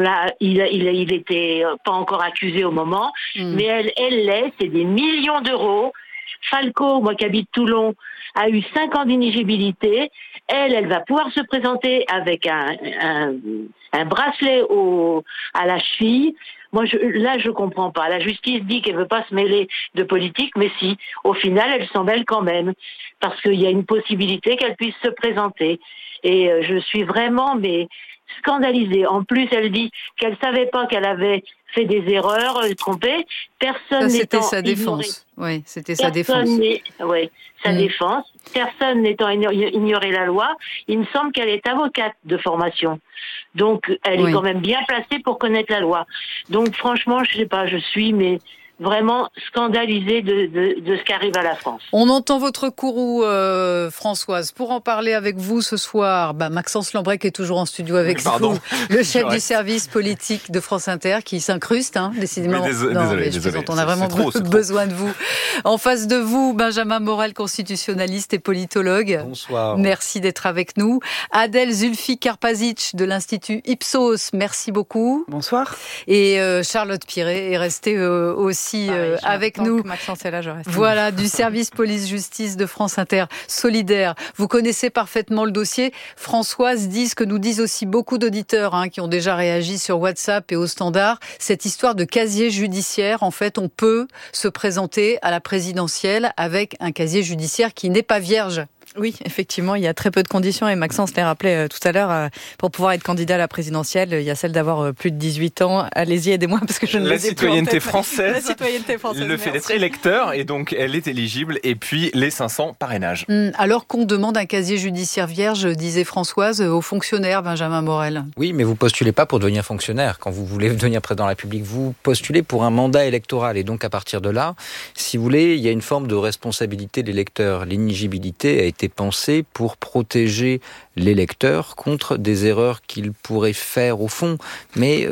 il était pas encore accusé au moment, mais elle l'est, c'est des millions d'euros. Falco, moi qui habite Toulon, a eu 5 ans d'inéligibilité. Elle va pouvoir se présenter avec un bracelet à la cheville. Moi, je comprends pas. La justice dit qu'elle veut pas se mêler de politique, mais si, au final, elle s'en mêle quand même, parce qu'il y a une possibilité qu'elle puisse se présenter. Et je suis vraiment, scandalisée. En plus, elle dit qu'elle savait pas qu'elle avait fait des erreurs, trompées. Personne c'était n'étant sa défense. Oui, c'était sa défense. Défense. Personne n'étant ignoré la loi. Il me semble qu'elle est avocate de formation. Donc, elle est quand même bien placée pour connaître la loi. Donc, franchement, je sais pas, je suis, vraiment scandalisée de ce qui arrive à la France. On entend votre courroux, Françoise. Pour en parler avec vous ce soir, Maxence Lambrec est toujours en studio avec vous, le chef du service politique de France Inter, qui s'incruste, décidément. Oui, désolé. On a vraiment besoin de vous. En face de vous, Benjamin Morel, constitutionnaliste et politologue. Bonsoir. Merci d'être avec nous. Adèle Zulfi Karpazic de l'Institut Ipsos, merci beaucoup. Bonsoir. Et Charlotte Piret est restée aussi avec nous. Maxence est là, je reste. Voilà, du service police-justice de France Inter, solidaire. Vous connaissez parfaitement le dossier. Françoise, dit ce que nous disent aussi beaucoup d'auditeurs qui ont déjà réagi sur WhatsApp et au standard. Cette histoire de casier judiciaire, en fait, on peut se présenter à la présidentielle avec un casier judiciaire qui n'est pas vierge. Oui, effectivement, il y a très peu de conditions et Maxence l'a rappelé tout à l'heure. Pour pouvoir être candidat à la présidentielle, il y a celle d'avoir plus de 18 ans. Allez-y, aidez-moi parce que je ne les ai plus en tête. La citoyenneté française. Le fait d'être électeur et donc elle est éligible. Et puis les 500 parrainages. Alors qu'on demande un casier judiciaire vierge, disait Françoise, aux fonctionnaires, Benjamin Morel. Oui, mais vous postulez pas pour devenir fonctionnaire. Quand vous voulez devenir président de la République, vous postulez pour un mandat électoral. Et donc à partir de là, si vous voulez, il y a une forme de responsabilité de l'électeur. L'inéligibilité a été pensée pour protéger l'électeur contre des erreurs qu'il pourrait faire au fond. Mais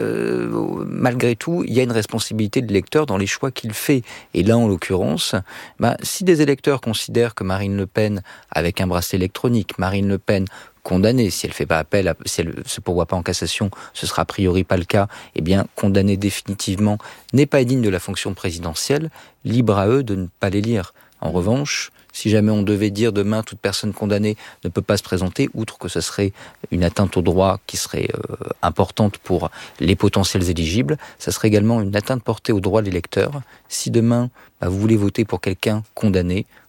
malgré tout, il y a une responsabilité de l'électeur dans les choix qu'il fait. Et là, en l'occurrence, si des électeurs considèrent que Marine Le Pen, avec un bracelet électronique, Marine Le Pen condamnée, si elle fait pas appel, si elle se pourvoit pas en cassation, ce sera a priori pas le cas, eh bien, condamnée définitivement, n'est pas digne de la fonction présidentielle, libre à eux de ne pas l'élire. En revanche, si jamais on devait dire demain toute personne condamnée ne peut pas se présenter, outre que ce serait une atteinte au droit qui serait importante pour les potentiels éligibles, ça serait également une atteinte portée au droit de l'électeur. Si demain vous voulez voter pour quelqu'un condamné,